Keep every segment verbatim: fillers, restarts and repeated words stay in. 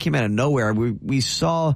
came out of nowhere. We we saw,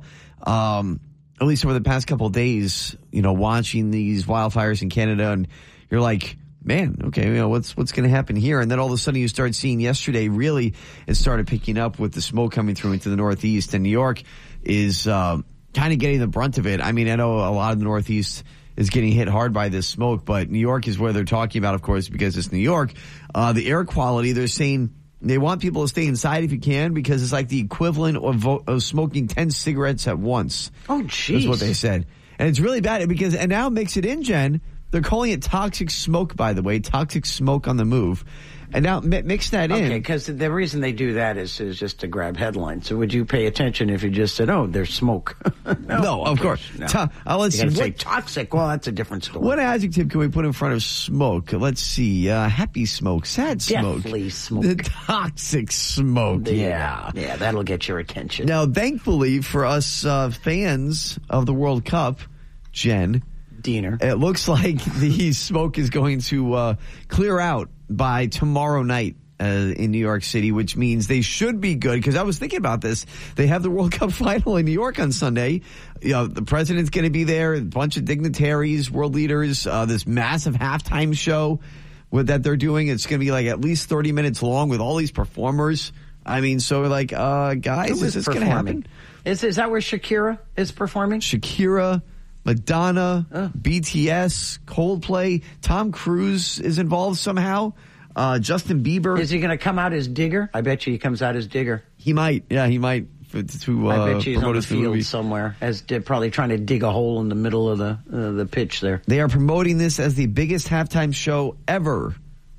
um, at least over the past couple of days, you know, watching these wildfires in Canada, and you're like, man, okay, you know, what's what's going to happen here? And then all of a sudden you start seeing yesterday, really, it started picking up with the smoke coming through into the Northeast. And New York is uh, kind of getting the brunt of it. I mean, I know a lot of the Northeast is getting hit hard by this smoke, but New York is where they're talking about, of course, because it's New York. Uh, the air quality, they're saying they want people to stay inside if you can, because it's like the equivalent of, vo- of smoking ten cigarettes at once. Oh, jeez. That's what they said. And it's really bad because, and now mix it in, Jen. They're calling it toxic smoke, by the way, toxic smoke on the move. And now mi- mix that in. Okay, because the reason they do that is, is just to grab headlines. So would you pay attention if you just said, oh, there's smoke? no, no, of course. No. To- uh, let's you see. say What, toxic. Well, that's a different story. what adjective can we put in front of smoke? Let's see. Uh, happy smoke, sad smoke. Deathly smoke. The toxic smoke, yeah. Yeah, that'll get your attention. Now, thankfully for us uh, fans of the World Cup, Jen, Diener. it looks like the smoke is going to uh, clear out by tomorrow night uh, in New York City, which means they should be good. Because I was thinking about this. They have the World Cup final in New York on Sunday. You know, the president's going to be there, a bunch of dignitaries, world leaders, uh, this massive halftime show with, that they're doing. It's going to be like at least thirty minutes long with all these performers. I mean, so like, uh, guys, Who is this going to happen? Is, is that where Shakira is performing? Shakira, Madonna, oh. B T S, Coldplay, Tom Cruise is involved somehow. Uh, Justin Bieber. Is he going to come out as Digger? I bet you he comes out as Digger. He might. Yeah, he might. For, to, uh, I bet you he's on the field movie. somewhere, as di- probably trying to dig a hole in the middle of the uh, the pitch there. They are promoting this as the biggest halftime show ever.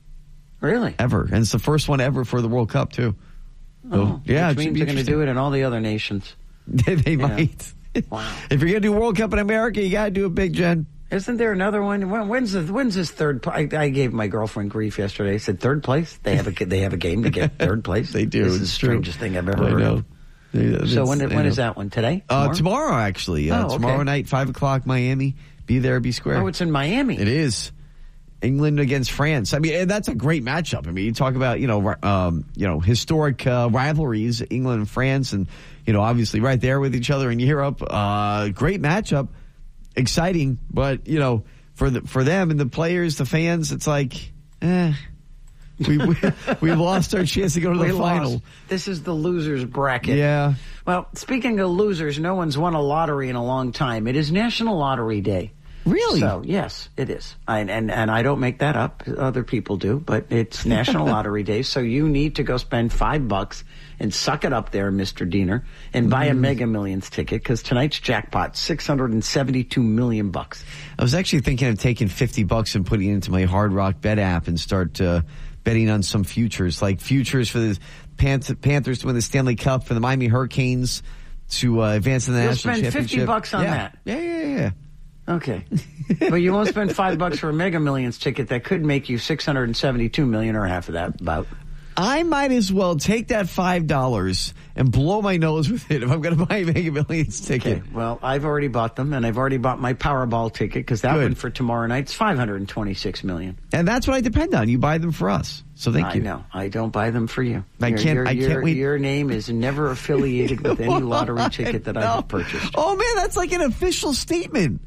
Really? Ever. And it's the first one ever for the World Cup, too. So, Oh, yeah, which means they're going to do it in all the other nations. they they Yeah. might. Wow. If you're going to do World Cup in America, you got to do it big, Jen. Isn't there another one? When, when's the, when's this third? I, I gave my girlfriend grief yesterday. I said third place. They have a they have a game to get third place. They do. This is It's the true. strangest thing I've ever I heard know. of. Yeah, So when I when know. is that one? Today? Uh, Tomorrow? tomorrow, actually. Uh, Oh, okay. Tomorrow night, five o'clock, Miami. Be there, be square. Oh, it's in Miami. It is. England against France. I mean, and that's a great matchup. I mean, you talk about, you know, um, you know, historic uh, rivalries, England and France, and, you know, obviously right there with each other in Europe. Uh, great matchup. Exciting. But, you know, for the, for them and the players, the fans, it's like, eh. We, we, we lost our chance to go to the We final. lost. This is the losers bracket. Yeah. Well, speaking of losers, no one's won a lottery in a long time. It is National Lottery Day. Really? So, yes, it is. I, and, and I don't make that up. Other people do. But it's National Lottery Day, so you need to go spend five bucks and suck it up there, Mister Diener, and buy a Mega Millions ticket, because tonight's jackpot, six hundred seventy-two million bucks. I was actually thinking of taking fifty bucks and putting it into my Hard Rock Bet app and start uh, betting on some futures, like futures for the Panth- Panthers to win the Stanley Cup, for the Miami Hurricanes to uh, advance in the You'll national spend championship. fifty bucks on yeah. that. Yeah, yeah, yeah. Okay. But you won't spend five bucks for a Mega Millions ticket that could make you six hundred seventy-two million, or half of that about. I might as well take that five dollars and blow my nose with it if I'm going to buy a Mega Millions ticket. Okay. Well, I've already bought them, and I've already bought my Powerball ticket, because that Good. one for tomorrow night's five hundred twenty-six million. And that's what I depend on. You buy them for us. So thank I you. know. I don't buy them for you. I Your- can't- Your, I can't your, wait. Your name is never affiliated with any lottery ticket that I have purchased. Oh, man, that's like an official statement.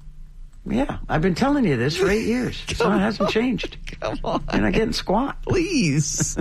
Yeah, I've been telling you this for eight years, so it hasn't changed. Come on. You're not getting squat. Please.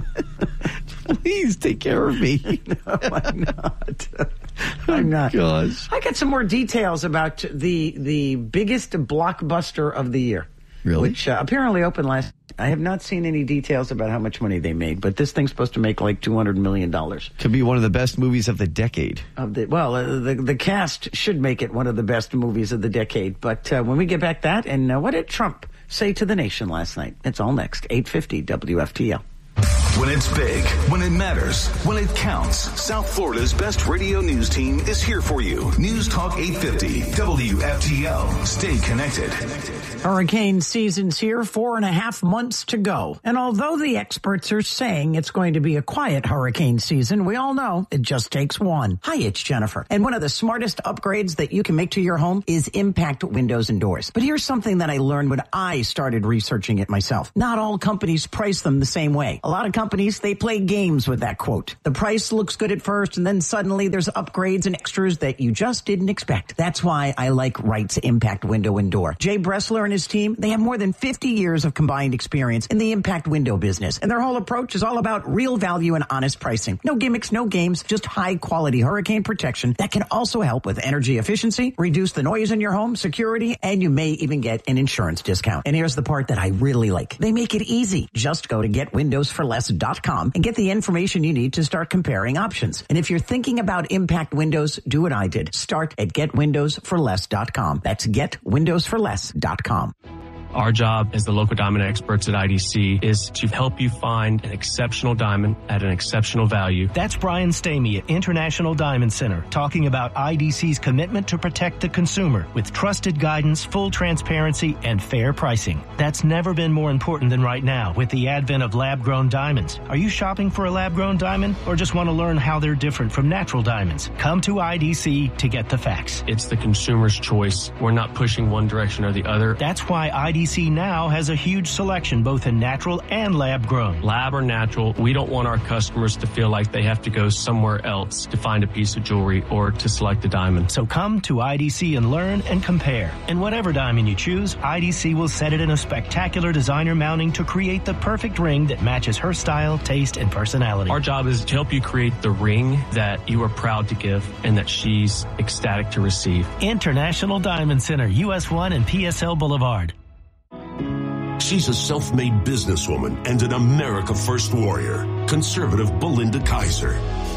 Please take care of me. No, I'm not. I'm not. Gosh. I got some more details about the the biggest blockbuster of the year. Really? Which uh, apparently opened last. I have not seen any details about how much money they made, but this thing's supposed to make like two hundred million dollars. Could be one of the best movies of the decade. Of the well, uh, the the cast should make it one of the best movies of the decade. But uh, when we get back that, and uh, what did Trump say to the nation last night? It's all next. eight fifty W F T L. When it's big, when it matters, when it counts, South Florida's best radio news team is here for you. News Talk eight fifty W F T L. Stay connected. Hurricane season's here, four and a half months to go. And although the experts are saying it's going to be a quiet hurricane season, we all know it just takes one. Hi, it's Jennifer. And one of the smartest upgrades that you can make to your home is impact windows and doors. But here's something that I learned when I started researching it myself. Not all companies price them the same way. A lot of companies companies, they play games with that quote. The price looks good at first, and then suddenly there's upgrades and extras that you just didn't expect. That's why I like Wright's Impact Window and Door. Jay Bressler and his team, they have more than fifty years of combined experience in the impact window business, and their whole approach is all about real value and honest pricing. No gimmicks, no games, just high-quality hurricane protection that can also help with energy efficiency, reduce the noise in your home, security, and you may even get an insurance discount. And here's the part that I really like. They make it easy. Just go to get windows for less dot com and get the information you need to start comparing options. And if you're thinking about impact windows, do what I did. Start at get windows for less dot com. That's get windows for less dot com. Our job as the local diamond experts at I D C is to help you find an exceptional diamond at an exceptional value. That's Brian Stamey at International Diamond Center talking about I D C's commitment to protect the consumer with trusted guidance, full transparency, and fair pricing. That's never been more important than right now with the advent of lab-grown diamonds. Are you shopping for a lab-grown diamond or just want to learn how they're different from natural diamonds? Come to I D C to get the facts. It's the consumer's choice. We're not pushing one direction or the other. That's why I D C now has a huge selection both in natural and lab grown. Lab or natural, we don't want our customers to feel like they have to go somewhere else to find a piece of jewelry or to select a diamond. So come to I D C and learn and compare. And whatever diamond you choose, I D C will set it in a spectacular designer mounting to create the perfect ring that matches her style, taste, and personality. Our job is to help you create the ring that you are proud to give and that she's ecstatic to receive. International Diamond Center, U S one and P S L Boulevard. She's a self-made businesswoman and an America First warrior. Conservative Belinda Kaiser.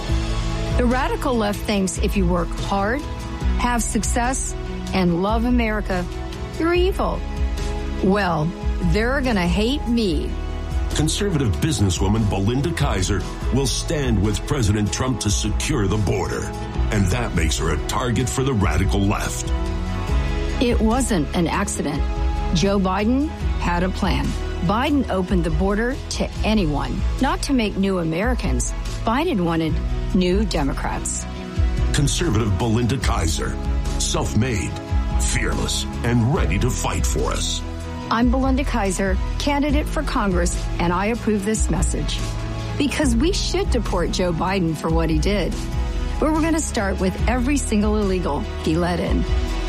The radical left thinks if you work hard, have success, and love America, you're evil. Well, they're gonna hate me. Conservative businesswoman Belinda Kaiser will stand with President Trump to secure the border. And that makes her a target for the radical left. It wasn't an accident. Joe Biden had a plan. Biden opened the border to anyone, not to make new Americans. Biden wanted new Democrats. Conservative Belinda Kaiser, self-made, fearless, and ready to fight for us. I'm Belinda Kaiser, candidate for Congress, and I approve this message. Because we should deport Joe Biden for what he did. But we're going to start with every single illegal he let in.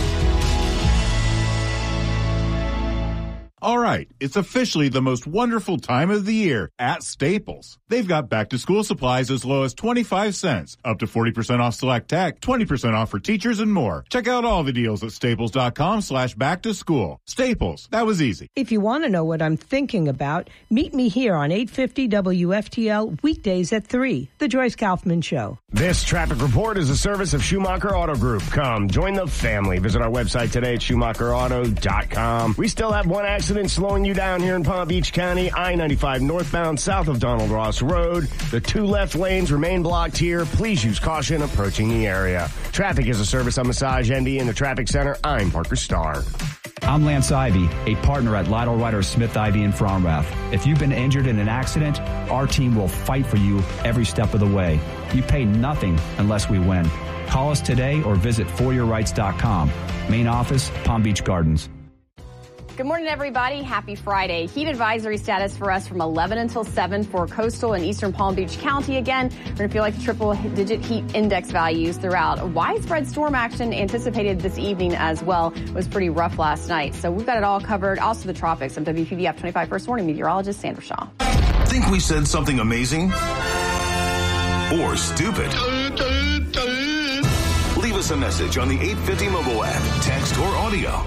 All right, it's officially the most wonderful time of the year at Staples. They've got back-to-school supplies as low as twenty-five cents, up to forty percent off select tech, twenty percent off for teachers, and more. Check out all the deals at staples.com slash back-to-school. Staples, that was easy. If you want to know what I'm thinking about, meet me here on eight fifty W F T L weekdays at three, The Joyce Kaufman Show. This traffic report is a service of Schumacher Auto Group. Come, join the family. Visit our website today at schumacher auto dot com. We still have one accident slowing you down here in Palm Beach County, I ninety-five northbound south of Donald Ross Road. The two left lanes remain blocked here. Please use caution approaching the area. Traffic is a service of Massage Envy in the Traffic Center. I'm Parker Starr. I'm Lance Ivy, a partner at Lytle Ryder Smith Ivy in Fromrath. If you've been injured in an accident, our team will fight for you every step of the way. You pay nothing unless we win. Call us today or visit for your rights dot com. Main office, Palm Beach Gardens. Good morning, everybody. Happy Friday. Heat advisory status for us from eleven until seven for coastal and eastern Palm Beach County. Again, we're going to feel like triple-digit heat index values throughout. Widespread storm action anticipated this evening as well. It was pretty rough last night. So we've got it all covered. Also the tropics. I'm W P B F twenty-five First Warning meteorologist Sandra Shaw. Think we said something amazing? Or stupid? Leave us a message on the eight fifty mobile app, text or audio.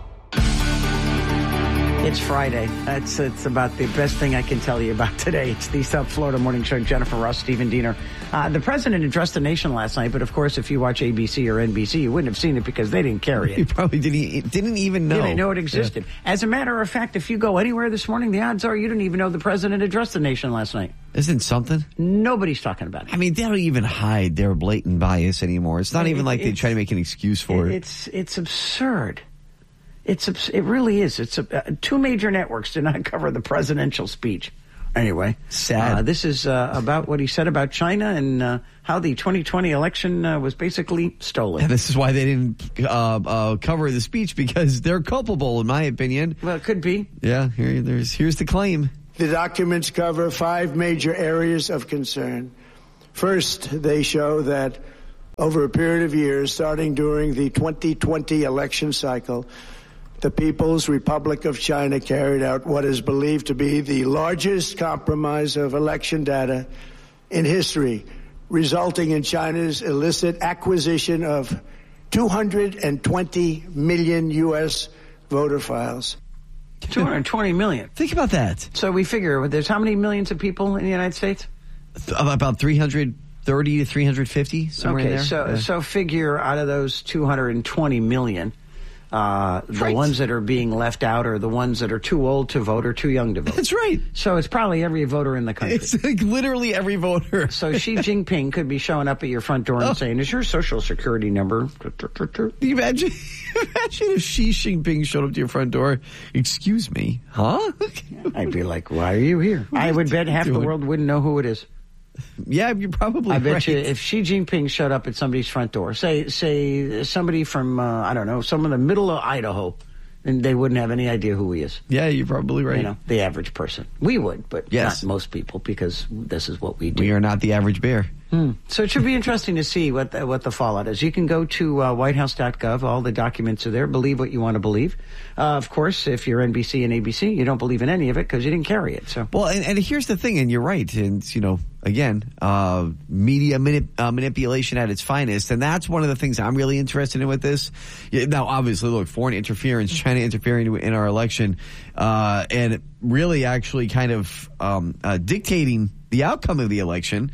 It's Friday. That's it's about the best thing I can tell you about today. It's the South Florida Morning Show. Jennifer Ross, Stephen Diener. Uh, the president addressed the nation last night, but of course, if you watch A B C or N B C, you wouldn't have seen it because they didn't carry it. You probably didn't, didn't even know. Didn't know it existed. Yeah. As a matter of fact, if you go anywhere this morning, the odds are you didn't even know the president addressed the nation last night. Isn't something? Nobody's talking about it. I mean, they don't even hide their blatant bias anymore. It's not it, even like they try to make an excuse for it. it. It's it's absurd. It's it really is. It's a, uh, two major networks did not cover the presidential speech. Anyway, sad. Uh, this is uh, about what he said about China and uh, how the twenty twenty election uh, was basically stolen. And this is why they didn't uh, uh, cover the speech, because they're culpable, in my opinion. Well, it could be. Yeah, here, there's here's the claim. The documents cover five major areas of concern. First, they show that over a period of years, starting during the twenty twenty election cycle, the People's Republic of China carried out what is believed to be the largest compromise of election data in history, resulting in China's illicit acquisition of two hundred twenty million U S voter files. two hundred twenty million. Think about that. So we figure there's how many millions of people in the United States? About three hundred thirty to three hundred fifty, somewhere okay, in there. so yeah. so figure out of those two hundred twenty million, uh, the right. ones that are being left out are the ones that are too old to vote or too young to vote. That's right. So it's probably every voter in the country. It's like literally every voter. So Xi Jinping could be showing up at your front door and oh. saying, "Is your social security number?" Can you imagine? Imagine if Xi Jinping showed up to your front door. Excuse me, huh? I'd be like, "Why are you here?" I would bet half the world wouldn't know who it is. Yeah, you're probably I bet right. you if Xi Jinping showed up at somebody's front door, say say somebody from, uh, I don't know, some in the middle of Idaho, and they wouldn't have any idea who he is. Yeah, you're probably right. You know, the average person. We would, but yes. not most people, because this is what we do. We are not the average bear. Hmm. So it should be interesting to see what the, what the fallout is. You can go to uh, white house dot gov. All the documents are there. Believe what you want to believe. Uh, of course, if you're N B C and A B C, you don't believe in any of it because you didn't carry it. So well, and, and here's the thing, and you're right. And you know, again, uh, media manip- uh, manipulation at its finest, and that's one of the things I'm really interested in with this. Now, obviously, look, foreign interference, China interfering in our election, uh, and really actually kind of um, uh, dictating the outcome of the election,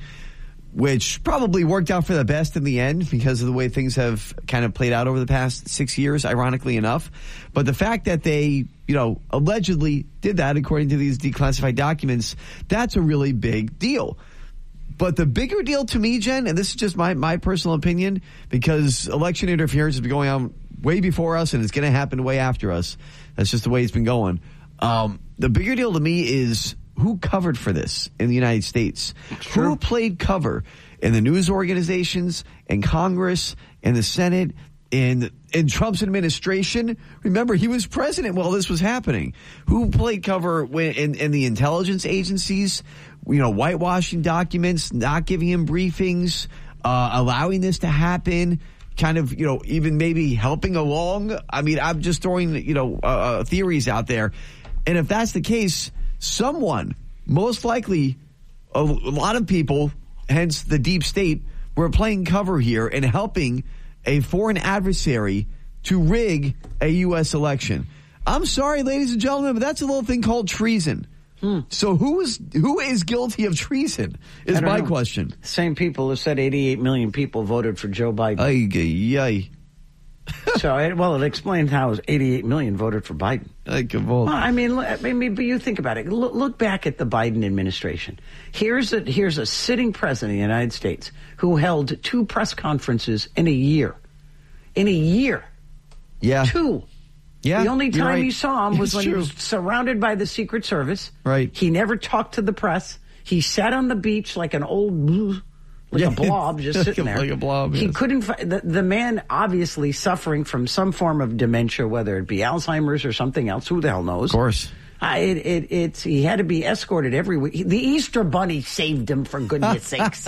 which probably worked out for the best in the end because of the way things have kind of played out over the past six years, ironically enough. But the fact that they, you know, allegedly did that according to these declassified documents, that's a really big deal. But the bigger deal to me, Jen, and this is just my, my personal opinion, because election interference has been going on way before us and it's going to happen way after us. That's just the way it's been going. Um, the bigger deal to me is who covered for this in the United States? Sure. Who played cover in the news organizations, in Congress, in the Senate, in in Trump's administration? Remember, he was president while this was happening. Who played cover when, in, in the intelligence agencies? You know, whitewashing documents, not giving him briefings, uh, allowing this to happen, kind of, you know, even maybe helping along. I mean, I'm just throwing, you know, uh, theories out there. And if that's the case, someone, most likely a, a lot of people, hence the deep state, were playing cover here and helping a foreign adversary to rig a U S election. I'm sorry, ladies and gentlemen, but that's a little thing called treason. Hmm. So who is who is guilty of treason is my know. question. Same people who said eighty-eight million people voted for Joe Biden. Ay, ay, ay. So, it, well, it explains how eighty-eight million voted for Biden. I, well, I mean, I mean, but you think about it. Look, look back at the Biden administration. Here's a here's a sitting president of the United States who held two press conferences in a year. In a year, yeah, two. Yeah, the only time right. you saw him was it's when true. he was surrounded by the Secret Service. Right. He never talked to the press. He sat on the beach like an old. Like yeah. a blob just like sitting a, there. Like a blob, he yes. couldn't, the, the man obviously suffering from some form of dementia, whether it be Alzheimer's or something else. Who the hell knows? Of course. Uh, it, it, it's, he had to be escorted every week. The Easter Bunny saved him, for goodness sakes.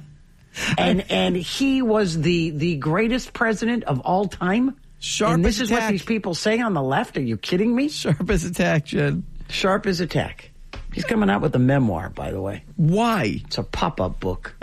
And, and he was the, the greatest president of all time. Sharp and this as is attack. what these people say on the left. Are you kidding me? Sharp as attack, Jen. Sharp as attack. He's coming out with a memoir, by the way. Why? It's a pop-up book.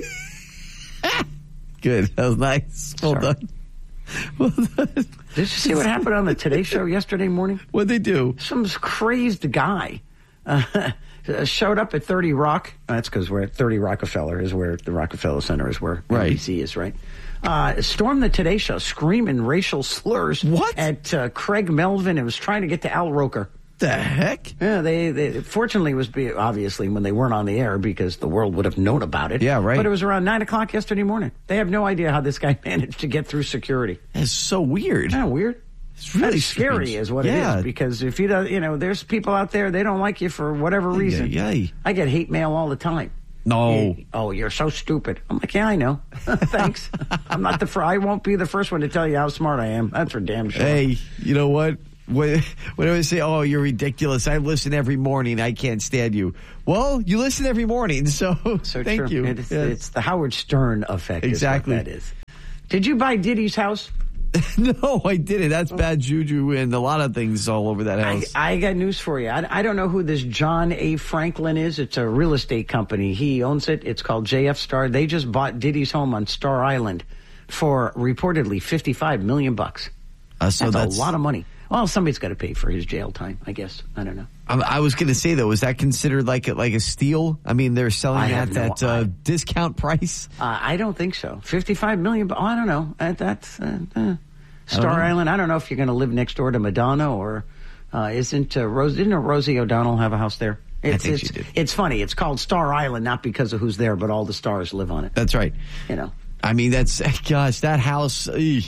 Good. That was nice. Well Sorry. done. Well done. Did you see what happened on the Today Show yesterday morning? What'd they do? Some crazed guy uh, showed up at thirty Rock. That's because we're at thirty Rockefeller is where the Rockefeller Center is where right. N B C is, right? Uh, stormed the Today Show screaming racial slurs what? at uh, Craig Melvin and was trying to get to Al Roker. The heck? Yeah, they, they fortunately it was be, obviously when they weren't on the air because the world would have known about it. Yeah, right. But it was around nine o'clock yesterday morning. They have no idea how this guy managed to get through security. That's so weird. Kind of weird. It's really That's scary, strange. is what yeah. it is. Because if you don't, you know, there's people out there they don't like you for whatever reason. Yeah, yeah. I get hate mail all the time. No. You, oh, you're so stupid. I'm like, yeah, I know. Thanks. I'm not the. Fr- I won't be the first one to tell you how smart I am. That's for damn sure. Hey, you know what? When, when I say, oh, you're ridiculous, I listen every morning, I can't stand you. Well, you listen every morning, so, so thank true. you. It's, yes. it's the Howard Stern effect. Exactly. Is what that is. Did you buy Diddy's house? No, I didn't. That's bad juju and a lot of things all over that house. I, I got news for you. I, I don't know who this John A. Franklin is. It's a real estate company. He owns it. It's called J F Star. They just bought Diddy's home on Star Island for reportedly fifty-five million bucks. Uh, so that's, that's a lot of money. Well, somebody's got to pay for his jail time, I guess. I don't know. I, I was going to say, though, is that considered like a, like a steal? I mean, they're selling at no, that uh, I, discount price? Uh, I don't think so. fifty-five million dollars. Oh, I don't know. Uh, that's uh, uh, Star I Island. I don't know if you're going to live next door to Madonna or uh, isn't uh, Rose, didn't Rosie O'Donnell have a house there? It's, I think it's, she did. It's funny. It's called Star Island, not because of who's there, but all the stars live on it. That's right. You know. I mean, that's, gosh, that house, eeh,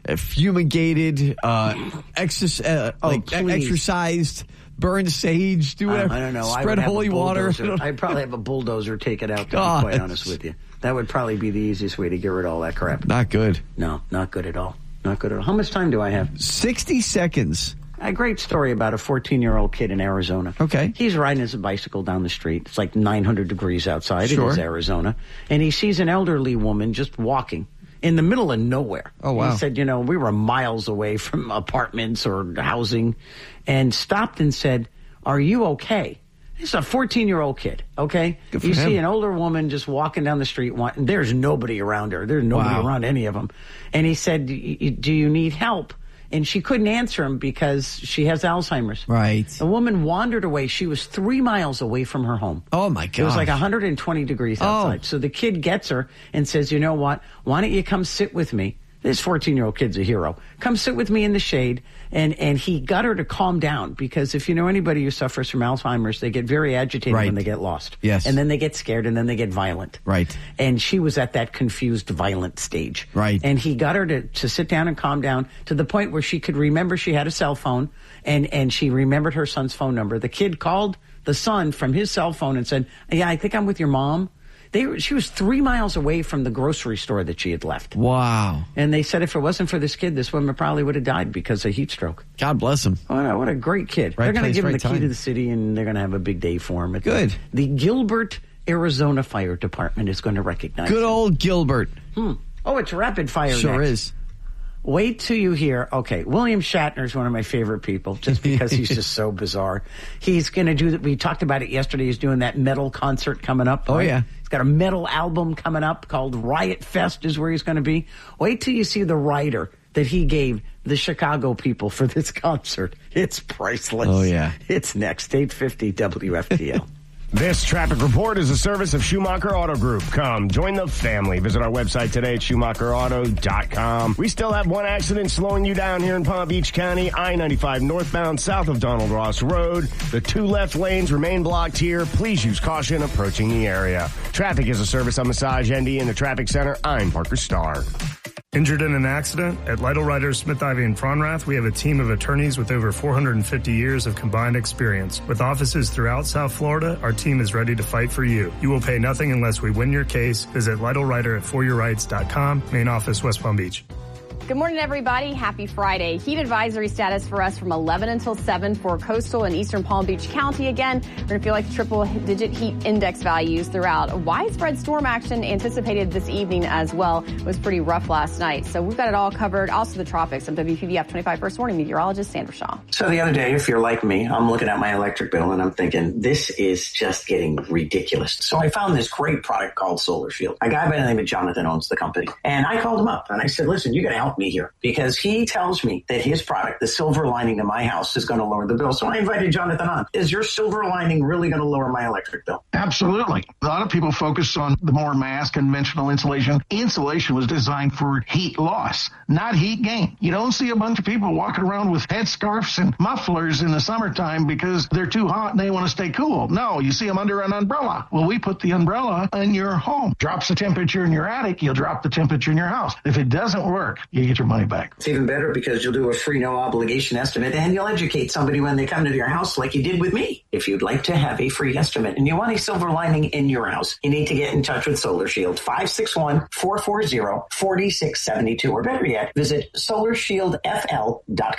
fumigated, uh, exercise, uh, Oh, like please. exercised, burned sage, do whatever. Um, I don't know. Spread I would holy have a water. bulldozer. I'd probably have a bulldozer take it out, to God. be quite honest with you. That would probably be the easiest way to get rid of all that crap. Not good. No, not good at all. Not good at all. How much time do I have? sixty seconds. A great story about a fourteen-year-old kid in Arizona. Okay. He's riding his bicycle down the street. It's like nine hundred degrees outside. Sure. It is Arizona. And he sees an elderly woman just walking in the middle of nowhere. Oh, wow. He said, you know, we were miles away from apartments or housing, and stopped and said, are you okay? He's a fourteen-year-old kid, okay? Good for you him. see an older woman just walking down the street, and there's nobody around her. There's nobody Wow. around any of them. And he said, do you need help? And she couldn't answer him because she has Alzheimer's. Right. The woman wandered away. She was three miles away from her home. Oh, my God. It was like one hundred twenty degrees outside. Oh. So the kid gets her and says, you know what? Why don't you come sit with me? This fourteen-year-old kid's a hero. Come sit with me in the shade. And and he got her to calm down, because if you know anybody who suffers from Alzheimer's, they get very agitated Right. when they get lost. Yes. And then they get scared, and then they get violent. Right. And she was at that confused, violent stage. Right. And he got her to, to sit down and calm down to the point where she could remember she had a cell phone, and, and she remembered her son's phone number. The kid called the son from his cell phone and said, yeah, I think I'm with your mom. They were, she was three miles away from the grocery store that she had left. Wow. And they said if it wasn't for this kid, this woman probably would have died because of heat stroke. God bless him. What a, what a great kid. Right they're going to place, give him right the key time. to the city, and they're going to have a big day for him. At Good. The, the Gilbert, Arizona Fire Department is going to recognize Good him. old Gilbert. Hmm. Oh, it's rapid fire Sure next. is. Wait till you hear, okay, William Shatner is one of my favorite people, just because he's just so bizarre. He's going to do that. We talked about it yesterday. He's doing that metal concert coming up. Oh, right? yeah. He's got a metal album coming up called Riot Fest is where he's going to be. Wait till you see the rider that he gave the Chicago people for this concert. It's priceless. Oh, yeah. It's next, eight fifty W F T L. This traffic report is a service of Schumacher Auto Group. Come, join the family. Visit our website today at Schumacher Auto dot com. We still have one accident slowing you down here in Palm Beach County. I ninety-five northbound south of Donald Ross Road. The two left lanes remain blocked here. Please use caution approaching the area. Traffic is a service of Massage N D in the Traffic Center. I'm Parker Starr. Injured in an accident? At Lytle Writers, Smith Ivey and Fronrath, we have a team of attorneys with over four hundred fifty years of combined experience. With offices throughout South Florida, our team is ready to fight for you. You will pay nothing unless we win your case. Visit Lytle Writer at for your rights dot com. Main office, West Palm Beach. Good morning, everybody. Happy Friday. Heat advisory status for us from eleven until seven for coastal and eastern Palm Beach County. Again, we're going to feel like triple-digit heat index values throughout. Widespread storm action anticipated this evening as well. It was pretty rough last night. So we've got it all covered. Also the tropics. I'm W P B F twenty-five First Warning Meteorologist Sandra Shaw. So the other day, if you're like me, I'm looking at my electric bill and I'm thinking, this is just getting ridiculous. So I found this great product called Solar Shield. A guy by the name of Jonathan owns the company. And I called him up and I said, listen, you got to help me here, because he tells me that his product, the silver lining to my house, is going to lower the bill. So I invited Jonathan on. Is your silver lining really going to lower my electric bill? Absolutely. A lot of people focus on the more mass conventional insulation. Insulation was designed for heat loss, not heat gain. You don't see a bunch of people walking around with headscarves and mufflers in the summertime because they're too hot and they want to stay cool. No, you see them under an umbrella. Well, we put the umbrella in your home. Drops the temperature in your attic, you'll drop the temperature in your house. If it doesn't work, you get your money back. It's even better because you'll do a free no obligation estimate and you'll educate somebody when they come to your house like you did with me. If you'd like to have a free estimate and you want a silver lining in your house, you need to get in touch with Solar Shield. five six one, four four zero, four six seven two, or better yet, visit solar shield f l dot com.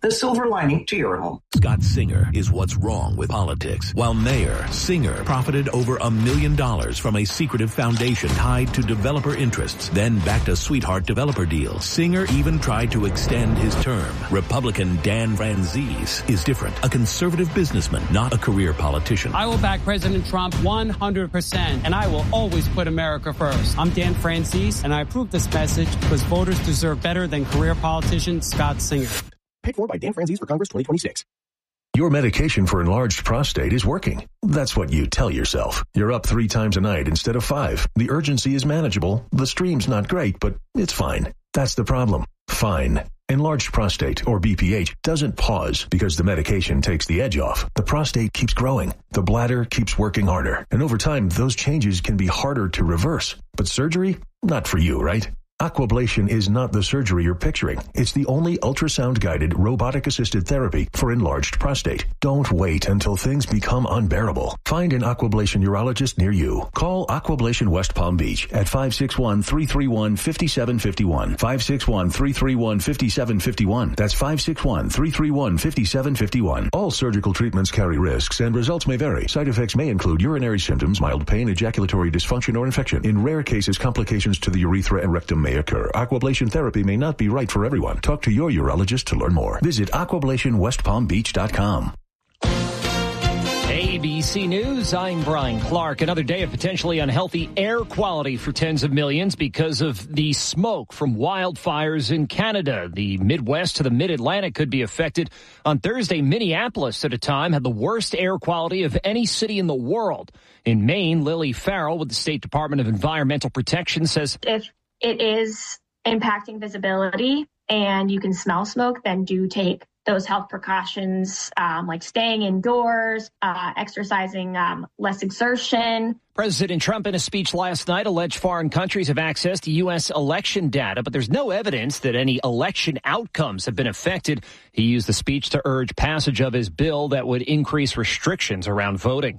the silver lining to your home. Scott Singer is what's wrong with politics. While mayor, Singer profited over a million dollars from a secretive foundation tied to developer interests, then backed a sweetheart developer deal. Singer even tried to extend his term. Republican Dan Franzese is different. A conservative businessman, not a career politician. I will back President Trump one hundred percent, and I will always put America first. I'm Dan Franzese, and I approve this message because voters deserve better than career politician Scott Singer. Paid for by Dan Franzese for Congress twenty twenty-six. Your medication for enlarged prostate is working. That's what you tell yourself. You're up three times a night instead of five. The urgency is manageable. The stream's not great, but it's fine. That's the problem. Fine. Enlarged prostate, or B P H, doesn't pause because the medication takes the edge off. The prostate keeps growing. The bladder keeps working harder. And over time, those changes can be harder to reverse. But surgery? Not for you, right? Aquablation is not the surgery you're picturing. It's the only ultrasound-guided, robotic-assisted therapy for enlarged prostate. Don't wait until things become unbearable. Find an Aquablation urologist near you. Call Aquablation West Palm Beach at five six one, three three one, five seven five one. five six one, three three one, five seven five one. That's five six one, three three one, five seven five one. All surgical treatments carry risks, and results may vary. Side effects may include urinary symptoms, mild pain, ejaculatory dysfunction, or infection. In rare cases, complications to the urethra and rectum may occur. Aquablation therapy may not be right for everyone. Talk to your urologist to learn more. Visit aquablation west palm beach dot com. A B C News, I'm Brian Clark. Another day of potentially unhealthy air quality for tens of millions because of the smoke from wildfires in Canada. The Midwest to the Mid-Atlantic could be affected. On Thursday, Minneapolis at a time had the worst air quality of any city in the world. In Maine, Lily Farrell with the State Department of Environmental Protection says, if it is impacting visibility and you can smell smoke, then do take those health precautions, um, like staying indoors, uh, exercising um, less exertion. President Trump in a speech last night alleged foreign countries have access to U S election data, but there's no evidence that any election outcomes have been affected. He used the speech to urge passage of his bill that would increase restrictions around voting.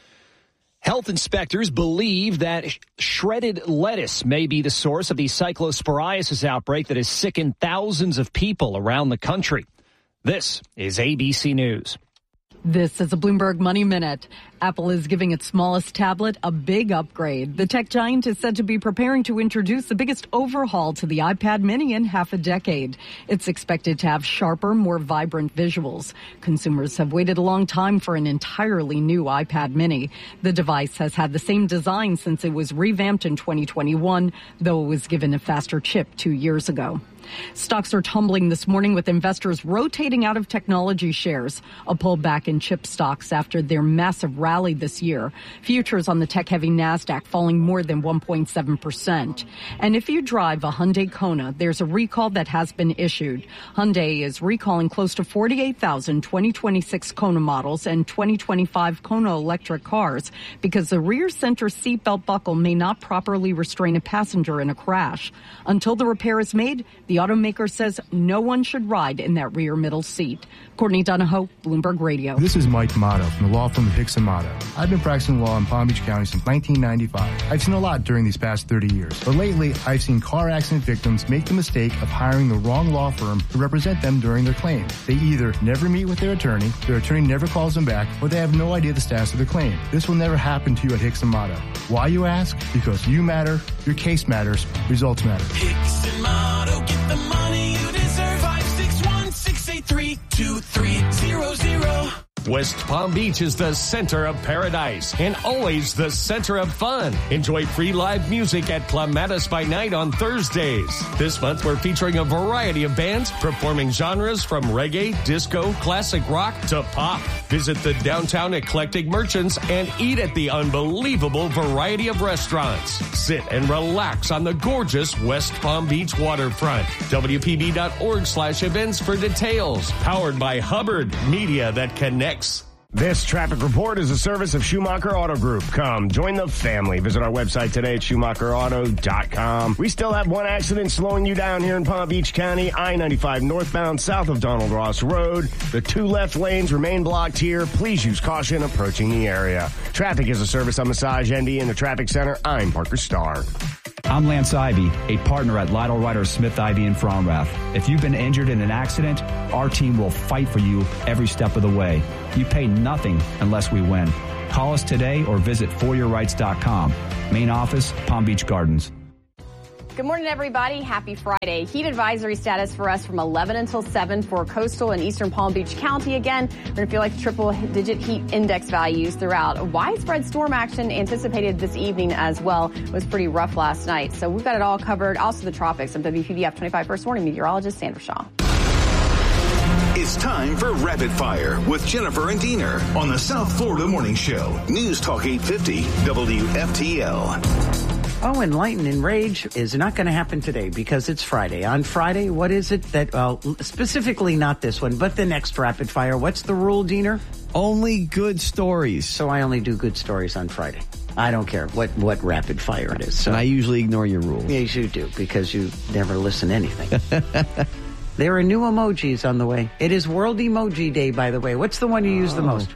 Health inspectors believe that sh- shredded lettuce may be the source of the cyclosporiasis outbreak that has sickened thousands of people around the country. This is A B C News. This is a Bloomberg Money Minute. Apple is giving its smallest tablet a big upgrade. The tech giant is said to be preparing to introduce the biggest overhaul to the iPad mini in half a decade. It's expected to have sharper, more vibrant visuals. Consumers have waited a long time for an entirely new iPad mini. The device has had the same design since it was revamped in twenty twenty-one, though it was given a faster chip two years ago. Stocks are tumbling this morning with investors rotating out of technology shares, a pullback in chip stocks after their massive rally this year. Futures on the tech-heavy NASDAQ falling more than one point seven percent. And if you drive a Hyundai Kona, there's a recall that has been issued. Hyundai is recalling close to forty-eight thousand twenty twenty-six Kona models and twenty twenty-five Kona electric cars because the rear center seatbelt buckle may not properly restrain a passenger in a crash. Until the repair is made, the automaker says no one should ride in that rear middle seat. Courtney Donahoe, Bloomberg Radio. This is Mike Motto from the law firm of Hicks and Motto. I've been practicing law in Palm Beach County since nineteen ninety-five. I've seen a lot during these past thirty years. But lately, I've seen car accident victims make the mistake of hiring the wrong law firm to represent them during their claim. They either never meet with their attorney, their attorney never calls them back, or they have no idea the status of the claim. This will never happen to you at Hicks and Motto. Why, you ask? Because you matter, your case matters, results matter. Hicks and Motto, get the money you deserve. five six one, six eight three, two three zero zero. West Palm Beach is the center of paradise and always the center of fun. Enjoy free live music at Clematis by Night on Thursdays. This month, we're featuring a variety of bands performing genres from reggae, disco, classic rock to pop. Visit the downtown eclectic merchants and eat at the unbelievable variety of restaurants. Sit and relax on the gorgeous West Palm Beach waterfront. W P B dot org slash events for details. Powered by Hubbard, media that connects. This traffic report is a service of Schumacher Auto Group. Come, join the family. Visit our website today at schumacher auto dot com. We still have one accident slowing you down here in Palm Beach County. I ninety-five northbound south of Donald Ross Road. The two left lanes remain blocked here. Please use caution approaching the area. Traffic is a service of Massage N D in the Traffic Center. I'm Parker Starr. I'm Lance Ivy, a partner at Lytle Ryder Smith Ivy in Fromrath. If you've been injured in an accident, our team will fight for you every step of the way. You pay nothing unless we win. Call us today or visit for your rights dot com. Main office, Palm Beach Gardens. Good morning, everybody. Happy Friday. Heat advisory status for us from eleven until seven for coastal and eastern Palm Beach County. Again, we're going to feel like triple-digit heat index values throughout. Widespread storm action anticipated this evening as well. It was pretty rough last night. So we've got it all covered. Also the tropics. I'm W P B F twenty-five First Warning meteorologist Sandra Shaw. It's time for Rapid Fire with Jennifer and Diener on the South Florida Morning Show. News Talk eight fifty W F T L. Oh, Enlighten and Rage is not going to happen today because it's Friday. On Friday, what is it that, well, specifically not this one, but the next Rapid Fire. What's the rule, Diener? Only good stories. So I only do good stories on Friday. I don't care what, what Rapid Fire it is. So. And I usually ignore your rules. Yes, you do, because you never listen to anything. There are new emojis on the way. It is World Emoji Day, by the way. What's the one you use the most?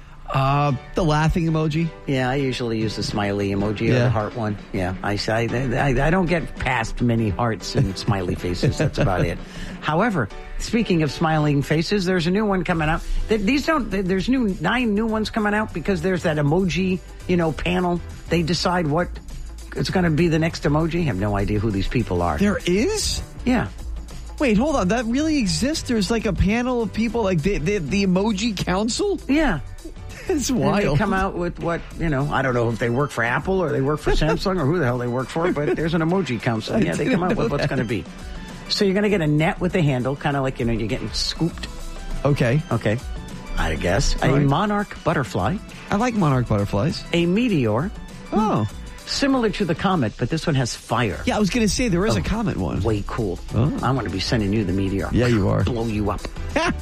Uh, the laughing emoji. Yeah, I usually use the smiley emoji or Yeah. the heart one. Yeah, I, I, I, I don't get past many hearts and smiley faces. That's about it. However, speaking of smiling faces, there's a new one coming out. These don't. There's new nine new ones coming out because there's that emoji, you know, panel. They decide what it's going to be the next emoji. I have no idea who these people are. There is? Yeah. Wait, hold on. That really exists? There's like a panel of people, like the the, the Emoji Council? Yeah. It's And wild. they come out with what, you know, I don't know if they work for Apple or they work for Samsung or who the hell they work for, but there's an emoji council. Yeah, they come out with what's going to be. So you're going to get a net with a handle, kind of like, you know, you're getting scooped. Okay. Okay. I guess. All a right. monarch butterfly. I like monarch butterflies. A meteor. Oh. Similar to the comet, but this one has fire. Yeah, I was going to say, there is Oh, a comet one. Way cool. Oh. I want to be sending you the meteor. Yeah, you are. Blow you up.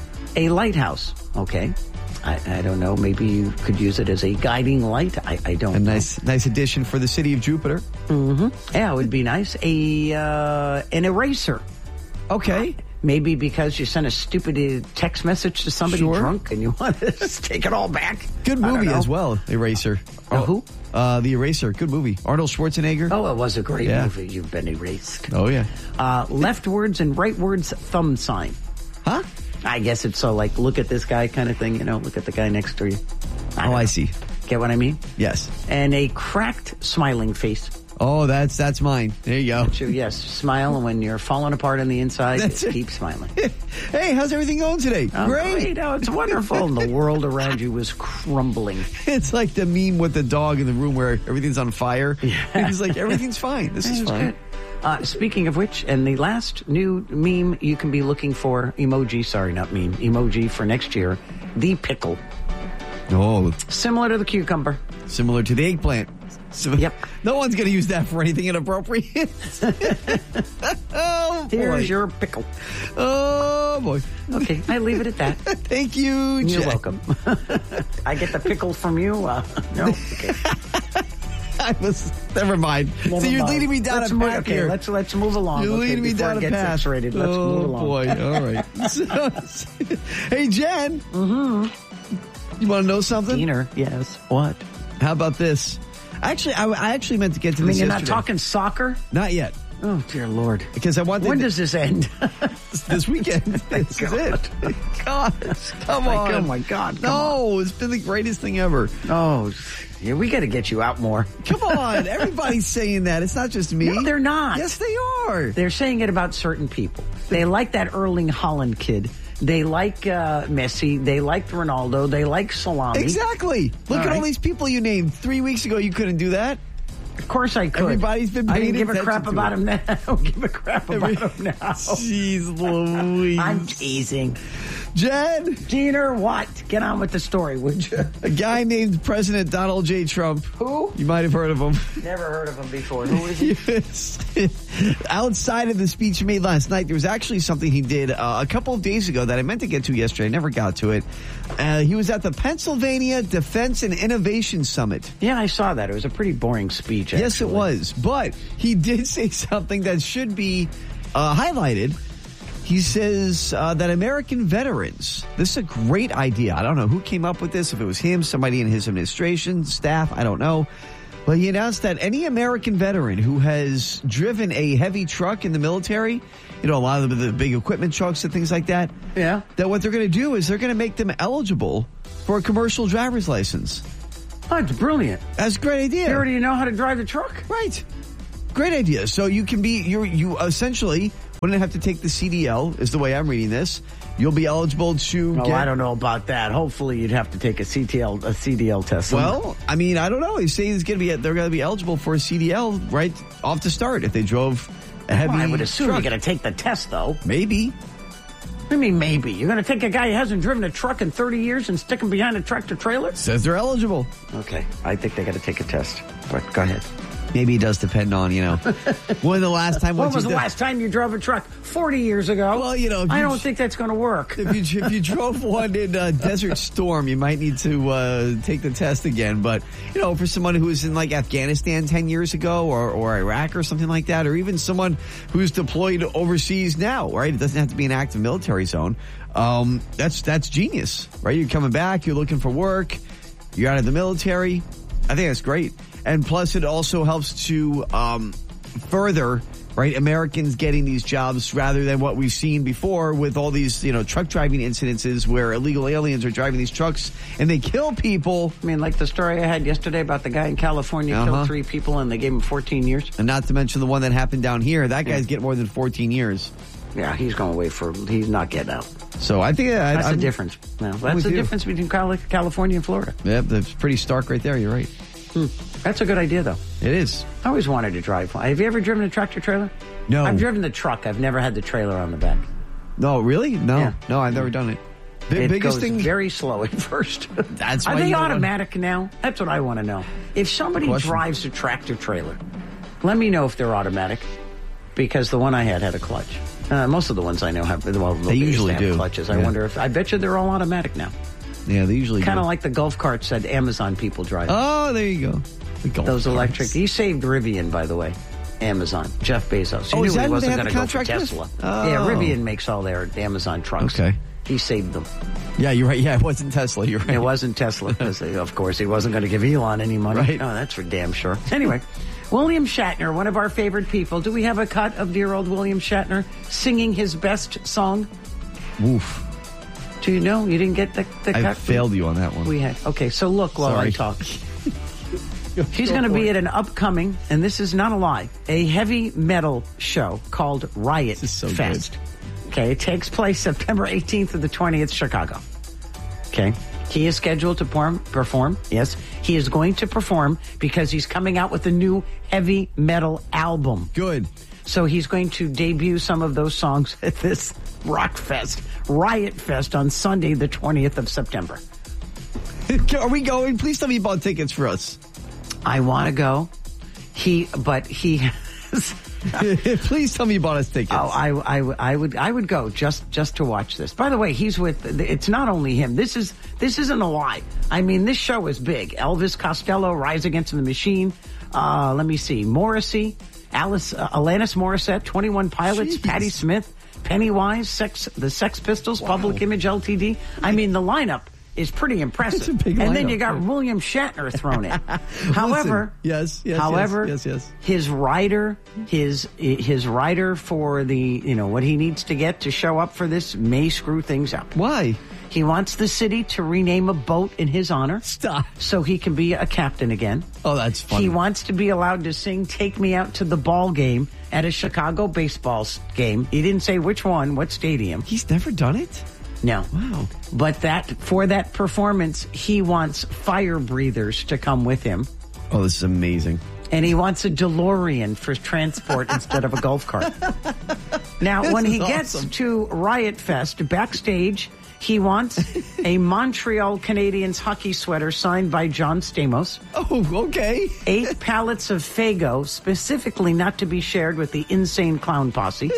A lighthouse. Okay. I, I don't know. Maybe you could use it as a guiding light. I, I don't A know. nice nice addition for the city of Jupiter. Mm-hmm. Yeah, it would be nice. A uh, an eraser. Okay. Maybe because you sent a stupid uh, text message to somebody Sure. drunk and you want to just take it all back. Good I don't movie know. as well, Eraser. Uh, who? Uh, the Eraser. Good movie. Arnold Schwarzenegger. Oh, it was a great Yeah. movie. You've been erased. Oh, yeah. Uh, leftwards and rightwards thumb sign. Huh? I guess it's so like, look at this guy kind of thing, you know, look at the guy next to you. I Oh, don't I know. see. Get what I mean? Yes. And a cracked smiling face. Oh, that's that's mine. There you go. So, yes, smile, and when you're falling apart on the inside, That's it. keep smiling. Hey, how's everything going today? Oh, great. Oh, it's wonderful. And the world around you is crumbling. It's like the meme with the dog in the room where everything's on fire. Yeah. He's like, everything's fine. This is It's fine. good. Uh, speaking of which, and the last new meme you can be looking for, emoji, sorry, not meme, emoji for next year, the pickle. Oh, Similar to the cucumber. similar to the eggplant. So, Yep. No one's going to use that for anything inappropriate. Oh, boy. Here's your pickle. Oh, boy. Okay, I leave it at that. Thank you, You're Jack. welcome. I get the pickle from you? Uh, no? Okay. I was, never mind. Never so you're mind. leading me down let's a move, path okay, here. Let's, let's move along. You're okay, leading me before down it a gets path. X-rated. Let's oh, move along. boy. All right. So, hey, Jen. Mm-hmm. You want to know something? Diener, yes. What? How about this? Actually, I, I actually meant to get to I mean, this you're not yesterday. talking soccer? Not yet. Oh, dear Lord. Because I wanted When to- does this end? this weekend. This is it. God, come Like, on. oh, my God, come no, it's been the greatest thing ever. Oh, yeah, we got to get you out more. Come on. Everybody's saying that. It's not just me. No, they're not. Yes, they are. They're saying it about certain people. They like that Erling Haaland kid. They like uh, Messi. They like Ronaldo. They like Salami. Exactly. Look All at right. all these people you named. Three weeks ago, you couldn't do that. Of course I could. Everybody's been I paying didn't give a attention crap to about it. him now. I don't give a crap about him now. Jeez Louise. I'm teasing. Jen. Diener, what? Get on with the story, would you? A guy named President Donald J. Trump. Who? You might have heard of him. Never heard of him before. Who is he? Yes. Outside of the speech he made last night, there was actually something he did uh, a couple of days ago that I meant to get to yesterday. I never got to it. Uh, he was at the Pennsylvania Defense and Innovation Summit. Yeah, I saw that. It was a pretty boring speech, actually. Yes, it was. But he did say something that should be uh, highlighted. He says uh, that American veterans, this is a great idea. I don't know who came up with this, if it was him, somebody in his administration, staff, I don't know. Well, he announced that any American veteran who has driven a heavy truck in the military, you know, a lot of the, the big equipment trucks and things like that, yeah, that what they're going to do is they're going to make them eligible for a commercial driver's license. Oh, it's brilliant. That's a great idea. You already know how to drive the truck? Right. Great idea. So you can be, you you essentially wouldn't have to take the C D L, is the way I'm reading this. You'll be eligible to No, get... I don't know about that. Hopefully you'd have to take a C T L, a C D L test. Well, I mean, I don't know. He's saying it's going to be, they're going to be eligible for a C D L right off the start if they drove a heavy well, I would assume truck. you're going to take the test, though. Maybe. I mean, maybe. You're going to take a guy who hasn't driven a truck in thirty years and stick him behind a tractor trailer? Says they're eligible. Okay. I think they got to take a test. But go ahead. Maybe it does depend on, you know, when the last time... When was you the did- last time you drove a truck? forty years ago. Well, you know... if I you- don't think that's going to work. If you, if you drove one in uh, Desert Storm, you might need to uh, take the test again. But, you know, for someone who was in, like, Afghanistan ten years ago or, or Iraq or something like that, or even someone who's deployed overseas now, right? It doesn't have to be an active military zone. Um, that's that's genius, right? You're coming back, you're looking for work, you're out of the military. I think that's great. And plus, it also helps to um, further, right, Americans getting these jobs rather than what we've seen before with all these, you know, truck driving incidences where illegal aliens are driving these trucks and they kill people. I mean, like the story I had yesterday about the guy in California Uh-huh. killed three people and they gave him fourteen years. And not to mention the one that happened down here. That guy's getting more than fourteen years. Yeah, he's going to wait for, he's not getting out. So I think... I, That's I'm, the difference. No, that's with the you. difference between Cali- California and Florida. Yep, that's pretty stark right there. You're right. Hmm. That's a good idea, though. It is. I always wanted to drive one. Have you ever driven a tractor trailer? No. I've driven the truck. I've never had the trailer on the back. No, really? No. Yeah. No, I've never done it. The it biggest goes thing... very slow at first. That's Are why they you don't want- automatic now? That's what I want to know. If somebody Question. drives a tractor trailer, let me know if they're automatic, because the one I had had a clutch. Uh, most of the ones I know have, well, They usually have do. clutches. I Yeah. wonder if, I bet you they're all automatic now. Yeah, they usually Kind do. of like the golf carts that Amazon people drive. Oh, there you go. The golf Those carts. electric. He saved Rivian, by the way. Amazon. Jeff Bezos. He Oh, knew is that he who they wasn't have going the to go for contract with? Tesla. Oh. Yeah, Rivian makes all their Amazon trucks. Okay. He saved them. Yeah, you're right. Yeah, it wasn't Tesla. You're right. It wasn't Tesla, because of course he wasn't going to give Elon any money. Right. Oh, that's for damn sure. Anyway, William Shatner, one of our favorite people. Do we have a cut of dear old William Shatner singing his best song? Woof. Do you know? You didn't get the, the I cut? failed you on that one. We had. Okay, so look while Sorry. I talk. He's going to be at an upcoming, and this is not a lie, a heavy metal show called Riot so Fest. Okay, it takes place September eighteenth to the twentieth, Chicago. Okay. He is scheduled to perform, perform. Yes, he is going to perform because he's coming out with a new heavy metal album. Good. So he's going to debut some of those songs at this Rock Fest, Riot Fest on Sunday, the twentieth of September. Are we going? Please tell me you bought tickets for us. I want to go. He, but he. Please tell me you bought us tickets. Oh, I, I, I would, I would go just, just to watch this. By the way, he's with. It's not only him. This is, this isn't a lie. I mean, this show is big. Elvis Costello, Rise Against the Machine. Uh, let me see, Morrissey, Alice, uh, Alanis Morissette, twenty-one Pilots, Jeez. Patti Smith, Pennywise, Sex, the Sex Pistols, wow. Public Image Ltd. I mean, the lineup is pretty impressive. It's a big and then lineup, you got yeah. William Shatner thrown in. However, Listen, yes, yes, however, yes, yes, yes. his rider, his his rider for the you know what he needs to get to show up for this may screw things up. Why? He wants the city to rename a boat in his honor. Stop. So he can be a captain again. Oh, that's funny. He wants to be allowed to sing "Take Me Out to the Ball Game" at a Chicago baseball game. He didn't say which one, what stadium. He's never done it? No. Wow. But that for that performance, he wants fire breathers to come with him. Oh, this is amazing. And he wants a DeLorean for transport instead of a golf cart. Now, This when he is gets awesome. to Riot Fest, backstage, he wants a Montreal Canadiens hockey sweater signed by John Stamos. Oh, okay. Eight pallets of Faygo, specifically not to be shared with the Insane Clown Posse.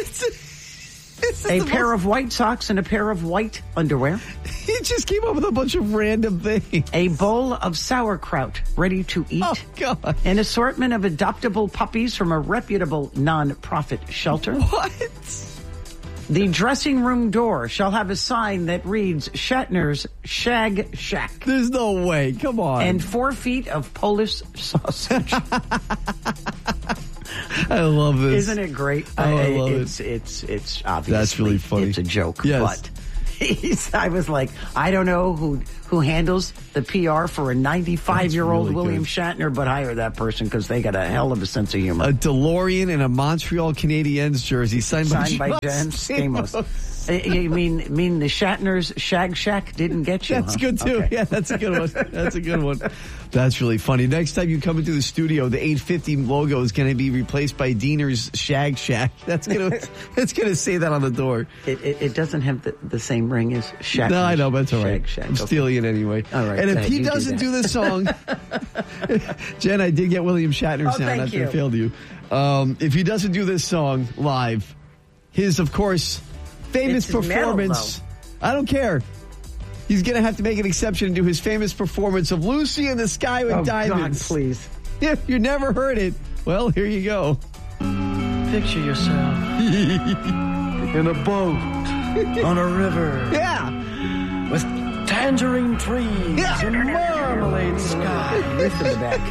A pair of white socks and a pair of white underwear. He just came up with a bunch of random things. A bowl of sauerkraut ready to eat. Oh, God. An assortment of adoptable puppies from a reputable non-profit shelter. What? The dressing room door shall have a sign that reads Shatner's Shag Shack. There's no way. Come on. And four feet of Polish sausage. I love this. Isn't it great? Oh, I love it's, it. It's, it's, it's obviously That's really funny. It's a joke, yes. but he's, I was like, I don't know who who handles the P R for a ninety-five-year-old really William good. Shatner, but hire that person because they got a hell of a sense of humor. A DeLorean and a Montreal Canadiens jersey signed, Signed by, by Jen Stamos. You mean mean the Shatner's Shag Shack didn't get you? That's huh? good too. Okay. Yeah, that's a good one. That's a good one. That's really funny. Next time you come into the studio, the eight fifty logo is going to be replaced by Diener's Shag Shack. That's going to that's going to say that on the door. It, it, it doesn't have the, the same ring as Shack. No, I know, but that's all right. Shag Shack. I'm Okay. stealing it anyway. All right. And go if ahead, he you do doesn't that. do this song, Jen, I did get William Shatner Oh, sound thank after you. I failed you. Um, if he doesn't do this song live, his, of course, famous It's metal, performance. I don't care. He's going to have to make an exception and do his famous performance of Lucy in the Sky with Oh, Diamonds. God, please. If you never heard it, well, here you go. Picture yourself in a boat on a river. Yeah. With tangerine trees Yeah. and marmalade sky. Listen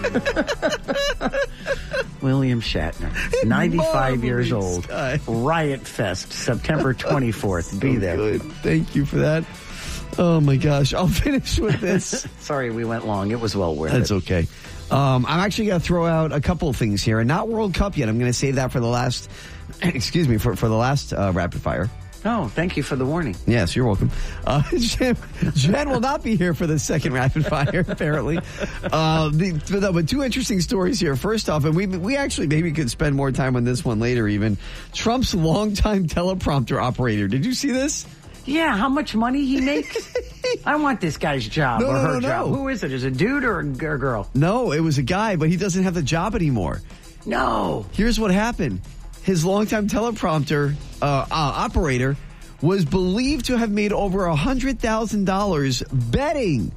to that. William Shatner, ninety-five years old. Sky. Riot Fest, September twenty-fourth. Be So there. good. Thank you for that. Oh, my gosh. I'll finish with this. Sorry we went long. It was well worth That's it. okay. Um, I'm actually going to throw out a couple of things here, and not World Cup yet. I'm going to save that for the last, excuse me, for, for the last uh, rapid fire. Oh, thank you for the warning. Yes, you're welcome. Uh, Jen, Jen will not be here for the second rapid fire, apparently. Uh, the, but, but two interesting stories here. First off, and we we actually maybe could spend more time on this one later even, Trump's longtime teleprompter operator. Did you see this? Yeah, how much money he makes? I want this guy's job No, or no, her no, job. no. Who is it? Is it a dude or a g- or girl? No, it was a guy, but he doesn't have the job anymore. No. Here's what happened. His longtime teleprompter uh, uh, operator was believed to have made over one hundred thousand dollars betting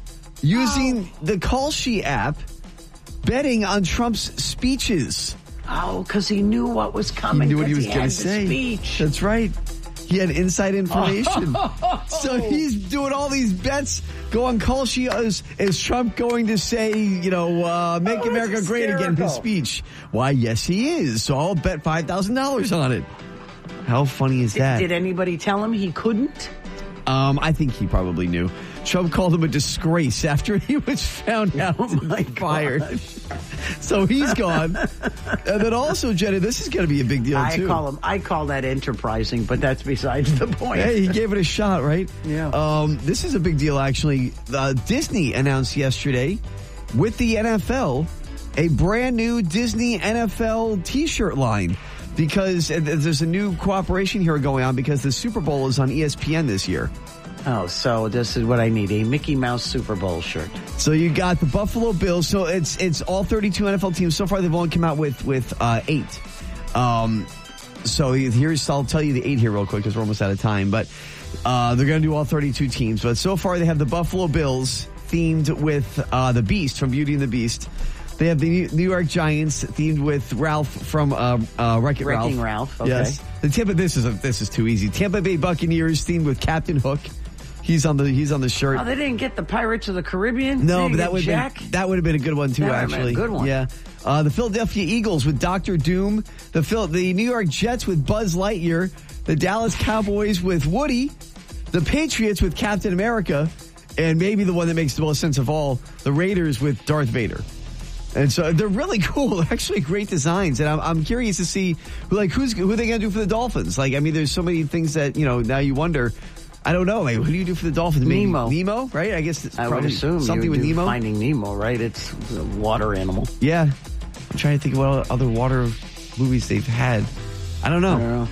using Oh. the Kalshi app, betting on Trump's speeches. Oh, because he knew what was He coming. knew what he 'cause was going had to the say. Speech. That's right. He had inside information. Oh. So he's doing all these bets. Go on Kalshi. Is, is Trump going to say, you know, uh, make Oh, America that's great again in his hysterical. speech? Why, yes, he is. So I'll bet five thousand dollars on it. How funny is that? Did anybody tell him he couldn't? Um, I think he probably knew. Trump called him a disgrace after he was found out Oh, my and fired. So he's gone. And then also, Jenna, this is going to be a big deal, I too. call him. I call that enterprising, but that's besides the point. Hey, he gave it a shot, right? Yeah. Um, this is a big deal, actually. Uh, Disney announced yesterday with the N F L a brand new Disney N F L t-shirt line because uh, there's a new cooperation here going on because the Super Bowl is on E S P N this year. Oh, so this is what I need, a Mickey Mouse Super Bowl shirt. So you got the Buffalo Bills. So it's it's all thirty-two N F L teams. So far, they've only come out with, with uh, eight. Um, so here's, I'll tell you the eight here real quick because we're almost out of time. But uh, they're going to do all thirty-two teams. But so far, they have the Buffalo Bills themed with uh, the Beast from Beauty and the Beast. They have the New York Giants themed with Ralph from uh, uh, Wreck-It Ralph. Wrecking Ralph, okay. Yes. The Tampa. This is a, this is too easy. Tampa Bay Buccaneers themed with Captain Hook. He's on the he's on the shirt. Oh, they didn't get the Pirates of the Caribbean? No, They but didn't that get would Jack? been, that would have been a good one too. That would've been a Actually, good one. Yeah, uh, the Philadelphia Eagles with Doctor Doom, the Phil, the New York Jets with Buzz Lightyear, the Dallas Cowboys with Woody, the Patriots with Captain America, and maybe the one that makes the most sense of all, the Raiders with Darth Vader. And so they're really cool. They're actually great designs, and I'm, I'm curious to see who, like who's who are they going to do for the Dolphins. Like, I mean, there's so many things that you know now you wonder. I don't know. Like, who do you do for the Dolphins? Maybe Nemo. Nemo, right? I guess it's I would probably assume something you with do Nemo. Finding Nemo, right? It's a water animal. Yeah. I'm trying to think of what other water movies they've had. I don't know. I don't know.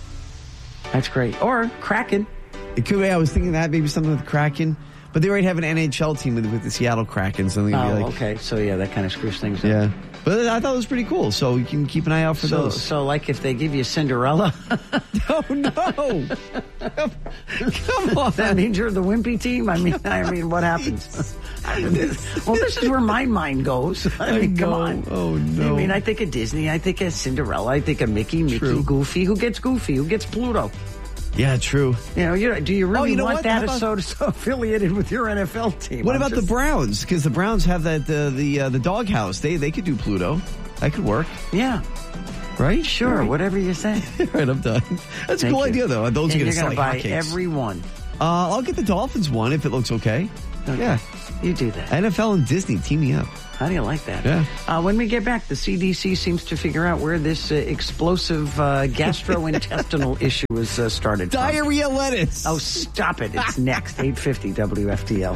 That's great. Or Kraken. It could be. I was thinking that maybe something with Kraken, but they already have an N H L team with, with the Seattle Kraken. So Oh, be like, okay. So yeah, that kind of screws things up. yeah. But I thought it was pretty cool. So you can keep an eye out for So, those. so like if they give you Cinderella, Oh no! Come on. that means you're the wimpy team. I mean, I mean, what happens? I mean, this- well, this is where my mind goes. I mean, come know. on. Oh, no. I mean, I think of Disney. I think of Cinderella. I think of Mickey, Mickey, True. Goofy. Who gets Goofy? Who gets Pluto? Yeah, true. You know, you do you really oh, you know want what? that about, so, so affiliated with your N F L team? What I'm about just, the Browns? Because the Browns have that uh, the uh, the doghouse. They they could do Pluto. That could work. Yeah. Right? Sure, right. Whatever you say. Right, I'm done. That's Thank a cool you. idea, though. Those and are going to you're sell gonna like buy hotcakes. every one. Uh, I'll get the Dolphins one if it looks okay. okay. Yeah. You do that. N F L and Disney teaming up. How do you like that? Yeah. Uh, when we get back, the C D C seems to figure out where this uh, explosive uh, gastrointestinal issue is uh, started from. Diarrhea lettuce. Oh, stop it. It's next. eight fifty W F T L.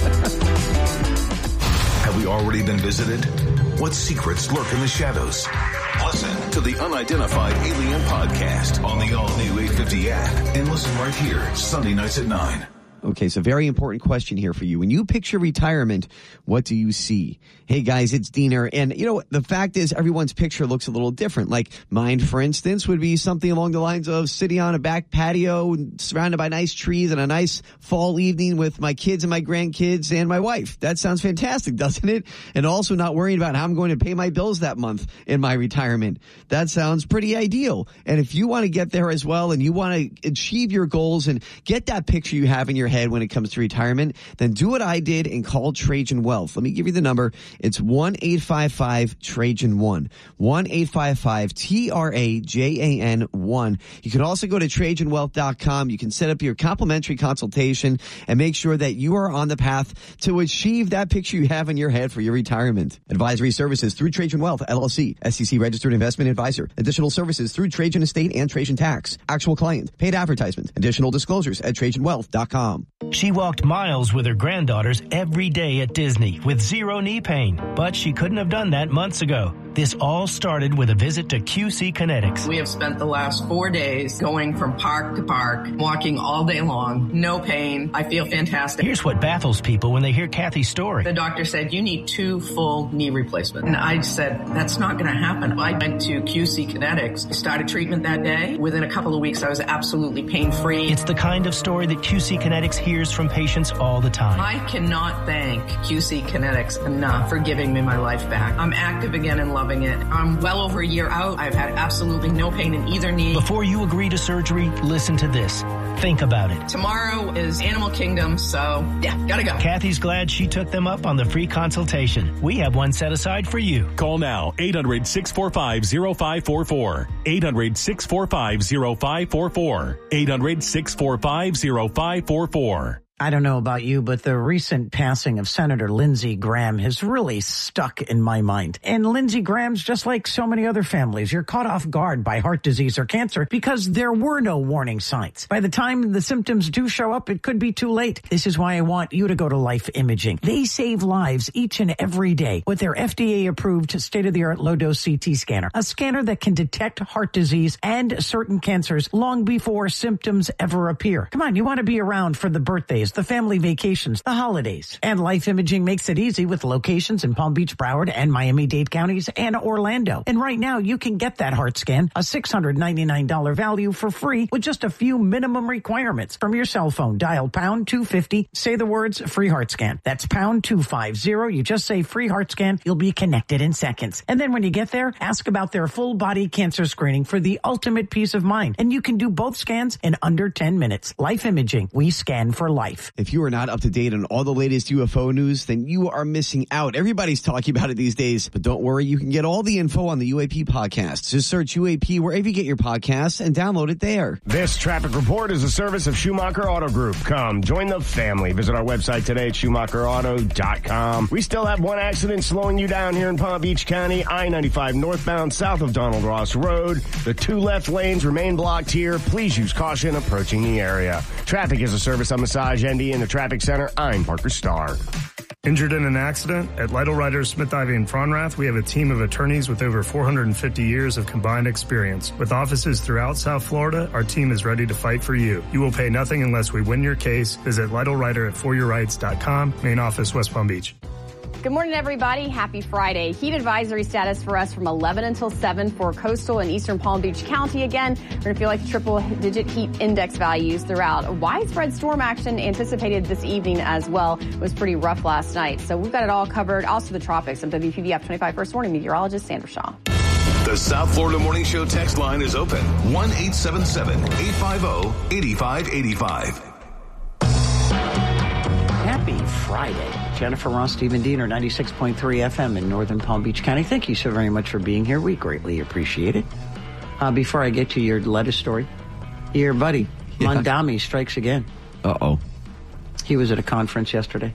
Have we already been visited? What secrets lurk in the shadows? Listen to the Unidentified Alien Podcast on the all-new eight fifty app and listen right here, Sunday nights at nine. Okay, so very important question here for you. When you picture retirement, what do you see? Hey guys, it's Diener. And you know, the fact is everyone's picture looks a little different. Like mine, for instance, would be something along the lines of sitting on a back patio surrounded by nice trees and a nice fall evening with my kids and my grandkids and my wife. That sounds fantastic, doesn't it? And also not worrying about how I'm going to pay my bills that month in my retirement. That sounds pretty ideal. And if you want to get there as well and you want to achieve your goals and get that picture you have in your head when it comes to retirement, then do what I did and call Trajan Wealth. Let me give you the number. It's one eight five five Trajan one. one eight five five T R A J A N one. You can also go to Trajan Wealth dot com. You can set up your complimentary consultation and make sure that you are on the path to achieve that picture you have in your head for your retirement. Advisory services through Trajan Wealth, L L C, S E C registered investment advisor. Additional services through Trajan Estate and Trajan Tax. Actual client. Paid advertisement. Additional disclosures at Trajan Wealth dot com. She walked miles with her granddaughters every day at Disney with zero knee pain, but she couldn't have done that months ago. This all started with a visit to Q C Kinetics. We have spent the last four days going from park to park, walking all day long, no pain. I feel fantastic. Here's what baffles people when they hear Kathy's story. The doctor said, you need two full knee replacements. And I said, that's not going to happen. I went to Q C Kinetics, started treatment that day. Within a couple of weeks, I was absolutely pain-free. It's the kind of story that Q C Kinetics hears from patients all the time. I cannot thank Q C Kinetics enough for giving me my life back. I'm active again and loving it. I'm well over a year out. I've had absolutely no pain in either knee. Before you agree to surgery, listen to this. Think about it. Tomorrow is Animal Kingdom, so yeah, gotta go. Kathy's glad she took them up on the free consultation. We have one set aside for you. Call now, eight hundred, six four five, zero five four four. eight hundred, six four five, zero five four four. eight hundred, six four five, zero five four four. I don't know about you, but the recent passing of Senator Lindsey Graham has really stuck in my mind. And Lindsey Graham's just like so many other families. You're caught off guard by heart disease or cancer because there were no warning signs. By the time the symptoms do show up, it could be too late. This is why I want you to go to Life Imaging. They save lives each and every day with their F D A-approved state-of-the-art low-dose C T scanner, a scanner that can detect heart disease and certain cancers long before symptoms ever appear. Come on, you want to be around for the birthdays, the family vacations, the holidays. And Life Imaging makes it easy with locations in Palm Beach, Broward, and Miami-Dade counties, and Orlando. And right now, you can get that heart scan, a six hundred ninety-nine dollars value for free with just a few minimum requirements. From your cell phone, dial pound two fifty, say the words free heart scan. That's pound two fifty. You just say free heart scan, you'll be connected in seconds. And then when you get there, ask about their full body cancer screening for the ultimate peace of mind. And you can do both scans in under ten minutes. Life Imaging, we scan for life. If you are not up to date on all the latest U F O news, then you are missing out. Everybody's talking about it these days. But don't worry, you can get all the info on the U A P podcast. Just search U A P wherever you get your podcasts and download it there. This traffic report is a service of Schumacher Auto Group. Come, join the family. Visit our website today at Schumacher Auto dot com. We still have one accident slowing you down here in Palm Beach County. I ninety-five northbound south of Donald Ross Road. The two left lanes remain blocked here. Please use caution approaching the area. Traffic is a service of Massage N D in the Traffic Center. I'm Parker Starr. Injured in an accident? At Lytle Writers, Smith Ivy and Fronrath, we have a team of attorneys with over four hundred fifty years of combined experience. With offices throughout South Florida, our team is ready to fight for you. You will pay nothing unless we win your case. Visit Lytle Writer at for your rights dot com. Main office, West Palm Beach. Good morning, everybody. Happy Friday. Heat advisory status for us from eleven until seven for coastal and eastern Palm Beach County. Again, we're going to feel like triple-digit heat index values throughout. Widespread storm action anticipated this evening as well. It was pretty rough last night. So we've got it all covered. Also the tropics. I'm W P B F twenty-five First Warning meteorologist Sandra Shaw. The The South Florida Morning Show text line is open. one eight seven seven, eight five zero, eight five eight five. Happy Friday. Jennifer Ross, Stephen Diener, ninety-six point three F M in Northern Palm Beach County. Thank you so very much for being here. We greatly appreciate it. Uh, before I get to your lettuce story, your buddy, yeah. Mondami, strikes again. Uh-oh. He was at a conference yesterday.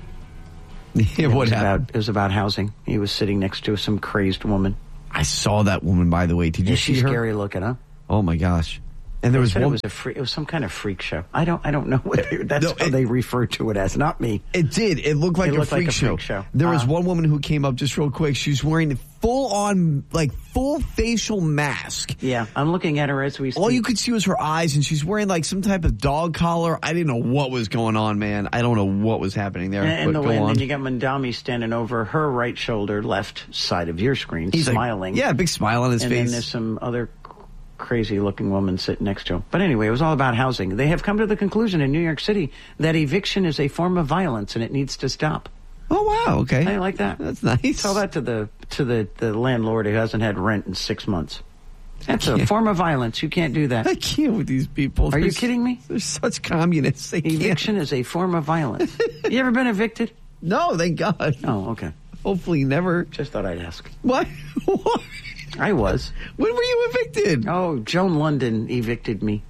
Yeah, what happened? About, it was about housing. He was sitting next to some crazed woman. I saw that woman, by the way. Did you Is see she her? Scary looking, huh? Oh, my gosh. And there was one. It was a free, it was some kind of freak show. I don't I don't know what they, that's no, how it, they refer to it as. Not me. It did. It looked like, it a, looked freak like a show. freak show. There uh, was one woman who came up just real quick. She was wearing full on, like full facial mask. Yeah, I'm looking at her as we speak. All you could see was her eyes, and she's wearing like some type of dog collar. I didn't know what was going on, man. I don't know what was happening there. And, and, the, and then you got Mondami standing over her right shoulder, left side of your screen, He's smiling. Like, yeah, big smile on his and face. And then there's some other crazy looking woman sitting next to him. But anyway, it was all about housing. They have come to the conclusion in New York City that eviction is a form of violence and it needs to stop. Oh wow, okay. I like that. That's nice. Tell that to the to the, the landlord who hasn't had rent in six months. That's a form of violence. You can't do that. I can't with these people. Are they're you kidding me? They're such communists. They Eviction can't. is a form of violence. You ever been evicted? No, thank God. Oh, okay. Hopefully never. Just thought I'd ask. What? What? I was. When were you evicted? Oh, Joan London evicted me.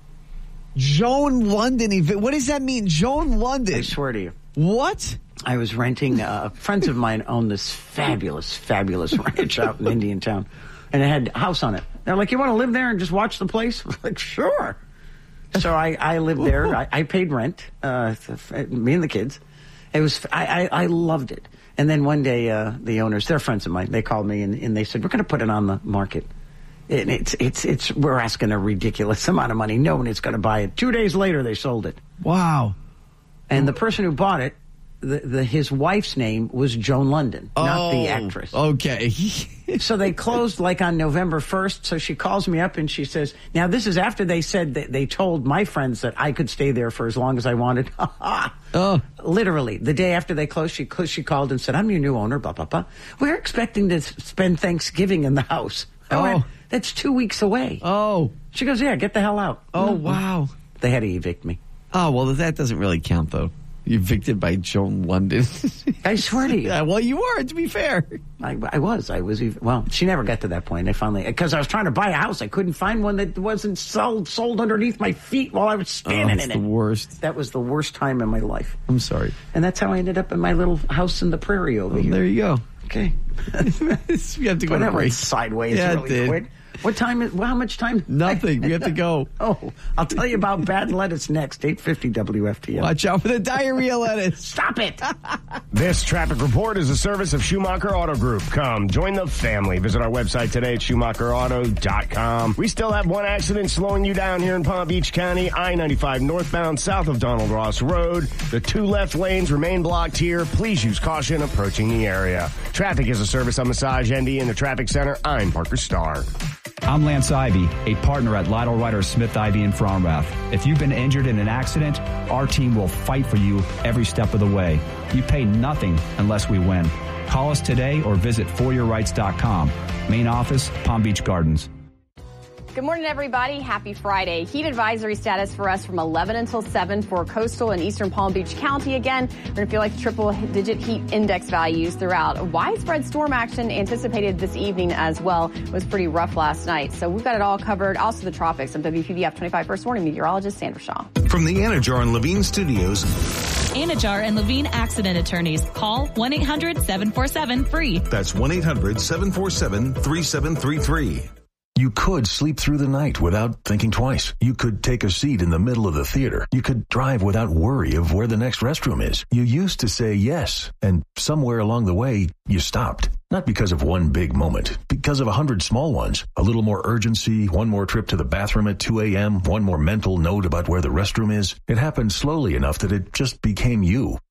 Joan London evicted? What does that mean, Joan London? I swear to you. What? I was renting, uh, friends of mine own this fabulous, fabulous ranch out in Indian Town, and it had a house on it. They're like, you want to live there and just watch the place? I'm like, sure. So I, I lived there. I, I paid rent, uh, me and the kids. It was, I, I, I loved it. And then one day, uh, the owners, they're friends of mine, they called me and, and they said, we're going to put it on the market. And it's, it's, it's, we're asking a ridiculous amount of money. No one is going to buy it. Two days later, they sold it. Wow. And the person who bought it, the, the his wife's name was Joan London, oh, not the actress. Okay. So they closed like on November first. So she calls me up and she says, now this is after they said that they told my friends that I could stay there for as long as I wanted. Oh. Literally, the day after they closed, she she called and said, I'm your new owner, blah, blah, blah. We're expecting to spend Thanksgiving in the house. I oh. went, that's two weeks away. Oh. She goes, yeah, get the hell out. Oh, wow. They had to evict me. Oh, well, that doesn't really count, though. Evicted by Joan London. I swear to you. Yeah, well, you were, to be fair. I, I was. I was. Well, she never got to that point. I finally, because I was trying to buy a house. I couldn't find one that wasn't sold, sold underneath my feet while I was standing oh, in that's it. the worst. That was the worst time in my life. I'm sorry. And that's how I ended up in my little house in the prairie over well, here. There you go. Okay. We have to go to break. Sideways yeah, really quick. What time is, well, how much time? Nothing. We have to go. Oh, I'll tell you about bad lettuce next. eight fifty W F T M. Watch out for the diarrhea lettuce. Stop it. This traffic report is a service of Schumacher Auto Group. Come, join the family. Visit our website today at Schumacher Auto dot com. We still have one accident slowing you down here in Palm Beach County. I ninety-five northbound south of Donald Ross Road. The two left lanes remain blocked here. Please use caution approaching the area. Traffic is a service of Massage N D in the traffic center. I'm Parker Starr. I'm Lance Ivy, a partner at Lytle Ryder Smith Ivy in Fromrath. If you've been injured in an accident, our team will fight for you every step of the way. You pay nothing unless we win. Call us today or visit for your rights dot com. Main office, Palm Beach Gardens. Good morning, everybody. Happy Friday. Heat advisory status for us from eleven until seven for coastal and eastern Palm Beach County. Again, we're going to feel like triple-digit heat index values throughout. Widespread storm action anticipated this evening as well. It was pretty rough last night. So we've got it all covered. Also the tropics. I'm W P B F twenty-five First Warning Meteorologist Sandra Shaw. From the Anajar and Levine Studios. Anajar and Levine Accident Attorneys. Call one eight hundred seven four seven free. That's one eight hundred seven four seven three seven three three. You could sleep through the night without thinking twice. You could take a seat in the middle of the theater. You could drive without worry of where the next restroom is. You used to say yes, and somewhere along the way, you stopped. Not because of one big moment, because of a hundred small ones. A little more urgency, one more trip to the bathroom at two a.m., one more mental note about where the restroom is. It happened slowly enough that it just became you.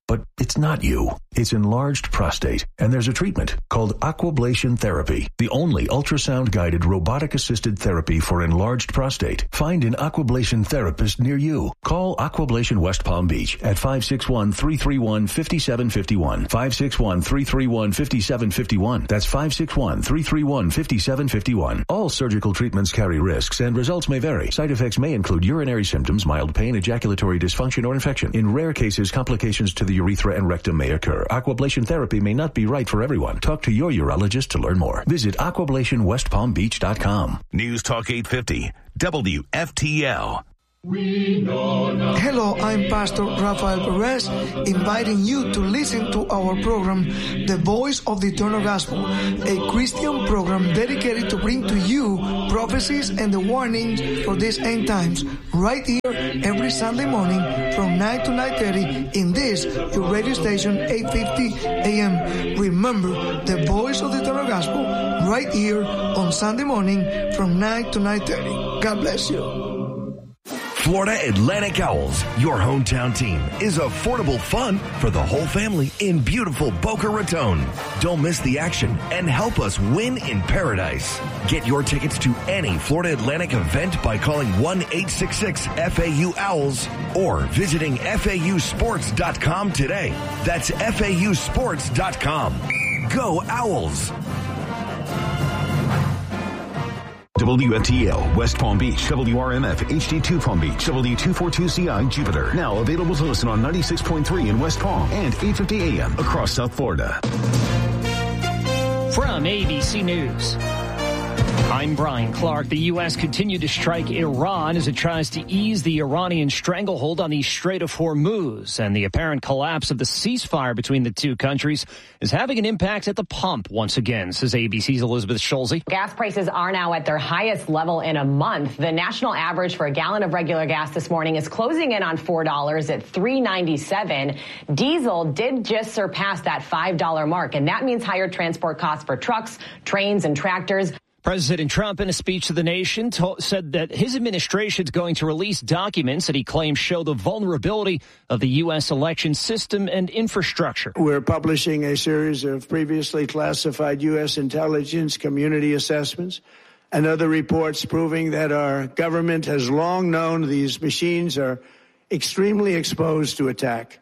But it's not you. It's enlarged prostate, and there's a treatment called Aquablation Therapy, the only ultrasound-guided robotic-assisted therapy for enlarged prostate. Find an Aquablation therapist near you. Call Aquablation West Palm Beach at five six one, three three one, five seven five one, five six one, three three one, five seven five one. That's five six one, three three one, five seven five one. All surgical treatments carry risks, and results may vary. Side effects may include urinary symptoms, mild pain, ejaculatory dysfunction, or infection. In rare cases, complications to the urethra and rectum may occur. Aquablation therapy may not be right for everyone. Talk to your urologist to learn more. Visit aquablation west palm beach dot com. News Talk eight fifty, W F T L. Hello, I'm Pastor Rafael Perez, inviting you to listen to our program, The Voice of the Eternal Gospel, a Christian program dedicated to bring to you prophecies and the warnings for these end times, right here every Sunday morning from nine to nine thirty in this, your radio station, eight fifty A M. Remember, The Voice of the Eternal Gospel, right here on Sunday morning from nine to nine thirty. God bless you. Florida Atlantic Owls, your hometown team, is affordable fun for the whole family in beautiful Boca Raton. Don't miss the action and help us win in paradise. Get your tickets to any Florida Atlantic event by calling one eight six six F A U Owls or visiting F A U sports dot com today. That's F A U sports dot com. Go Owls! W F T L, West Palm Beach, W R M F, H D two Palm Beach, W two forty-two C I, Jupiter. Now available to listen on ninety-six point three in West Palm and eight fifty A M across South Florida. From A B C News, I'm Brian Clark. The U S continued to strike Iran as it tries to ease the Iranian stranglehold on the Strait of Hormuz, and the apparent collapse of the ceasefire between the two countries is having an impact at the pump once again, says A B C's Elizabeth Schulze. Gas prices are now at their highest level in a month. The national average for a gallon of regular gas this morning is closing in on four dollars at three ninety-seven. Diesel did just surpass that five dollar mark, and that means higher transport costs for trucks, trains, and tractors. President Trump, in a speech to the nation, to- said that his administration is going to release documents that he claims show the vulnerability of the U S election system and infrastructure. We're publishing a series of previously classified U S intelligence community assessments and other reports proving that our government has long known these machines are extremely exposed to attack.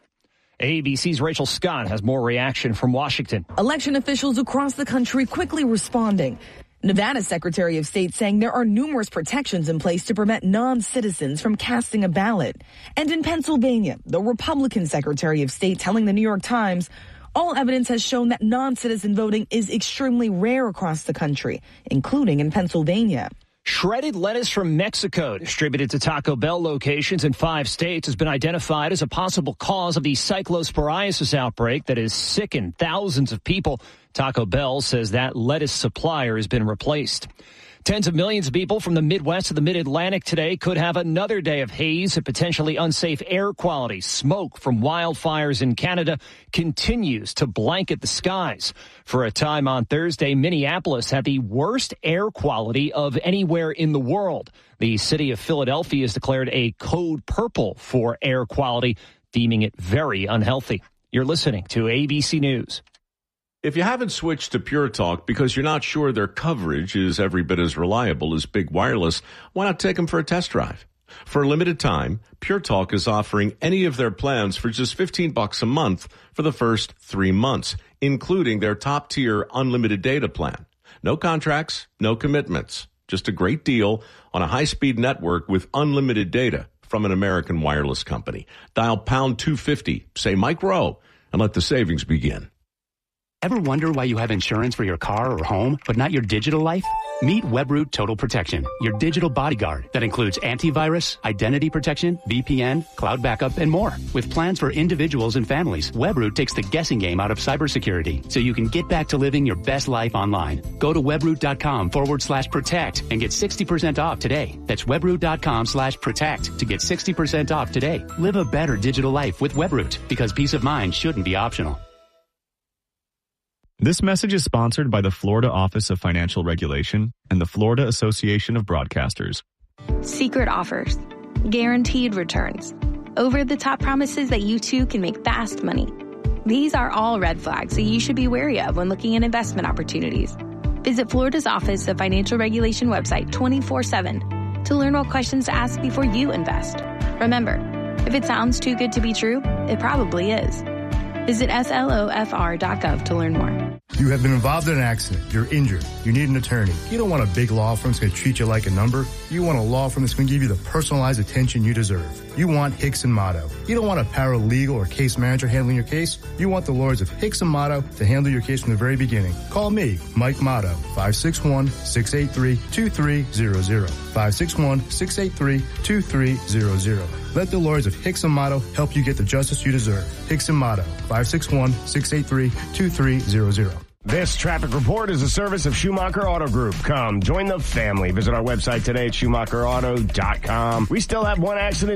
A B C's Rachel Scott has more reaction from Washington. Election officials across the country quickly responding. Nevada's Secretary of State saying there are numerous protections in place to prevent non-citizens from casting a ballot. And in Pennsylvania, the Republican Secretary of State telling the New York Times, all evidence has shown that non-citizen voting is extremely rare across the country, including in Pennsylvania. Shredded lettuce from Mexico, distributed to Taco Bell locations in five states, has been identified as a possible cause of the cyclosporiasis outbreak that has sickened thousands of people. Taco Bell says that lettuce supplier has been replaced. Tens of millions of people from the Midwest to the Mid-Atlantic today could have another day of haze and potentially unsafe air quality. Smoke from wildfires in Canada continues to blanket the skies. For a time on Thursday, Minneapolis had the worst air quality of anywhere in the world. The city of Philadelphia has declared a code purple for air quality, deeming it very unhealthy. You're listening to A B C News. If you haven't switched to Pure Talk because you're not sure their coverage is every bit as reliable as Big Wireless, why not take them for a test drive? For a limited time, Pure Talk is offering any of their plans for just fifteen bucks a month for the first three months, including their top-tier unlimited data plan. No contracts, no commitments, just a great deal on a high-speed network with unlimited data from an American wireless company. Dial pound two fifty, say Mike Rowe, and let the savings begin. Ever wonder why you have insurance for your car or home, but not your digital life? Meet Webroot Total Protection, your digital bodyguard that includes antivirus, identity protection, V P N, cloud backup, and more. With plans for individuals and families, Webroot takes the guessing game out of cybersecurity so you can get back to living your best life online. Go to webroot.com forward slash protect and get sixty percent off today. That's webroot.com slash protect to get sixty percent off today. Live a better digital life with Webroot, because peace of mind shouldn't be optional. This message is sponsored by the Florida Office of Financial Regulation and the Florida Association of Broadcasters. Secret offers, guaranteed returns, over-the-top promises that you too can make fast money. These are all red flags that you should be wary of when looking at investment opportunities. Visit Florida's Office of Financial Regulation website twenty-four seven to learn what questions to ask before you invest. Remember, if it sounds too good to be true, it probably is. Visit S L O F R dot gov to learn more. You have been involved in an accident. You're injured. You need an attorney. You don't want a big law firm that's going to treat you like a number. You want a law firm that's going to give you the personalized attention you deserve. You want Hicks and Motto. You don't want a paralegal or case manager handling your case. You want the lawyers of Hicks and Motto to handle your case from the very beginning. Call me, Mike Motto, five six one, six eight three, two three zero zero. five six one, six eight three, two three zero zero. Let the lawyers of Hicks and Motto help you get the justice you deserve. Hicks and Motto, five six one, six eight three, two three zero zero. This traffic report is a service of Schumacher Auto Group. Come, join the family. Visit our website today at Schumacher Auto dot com. We still have one accident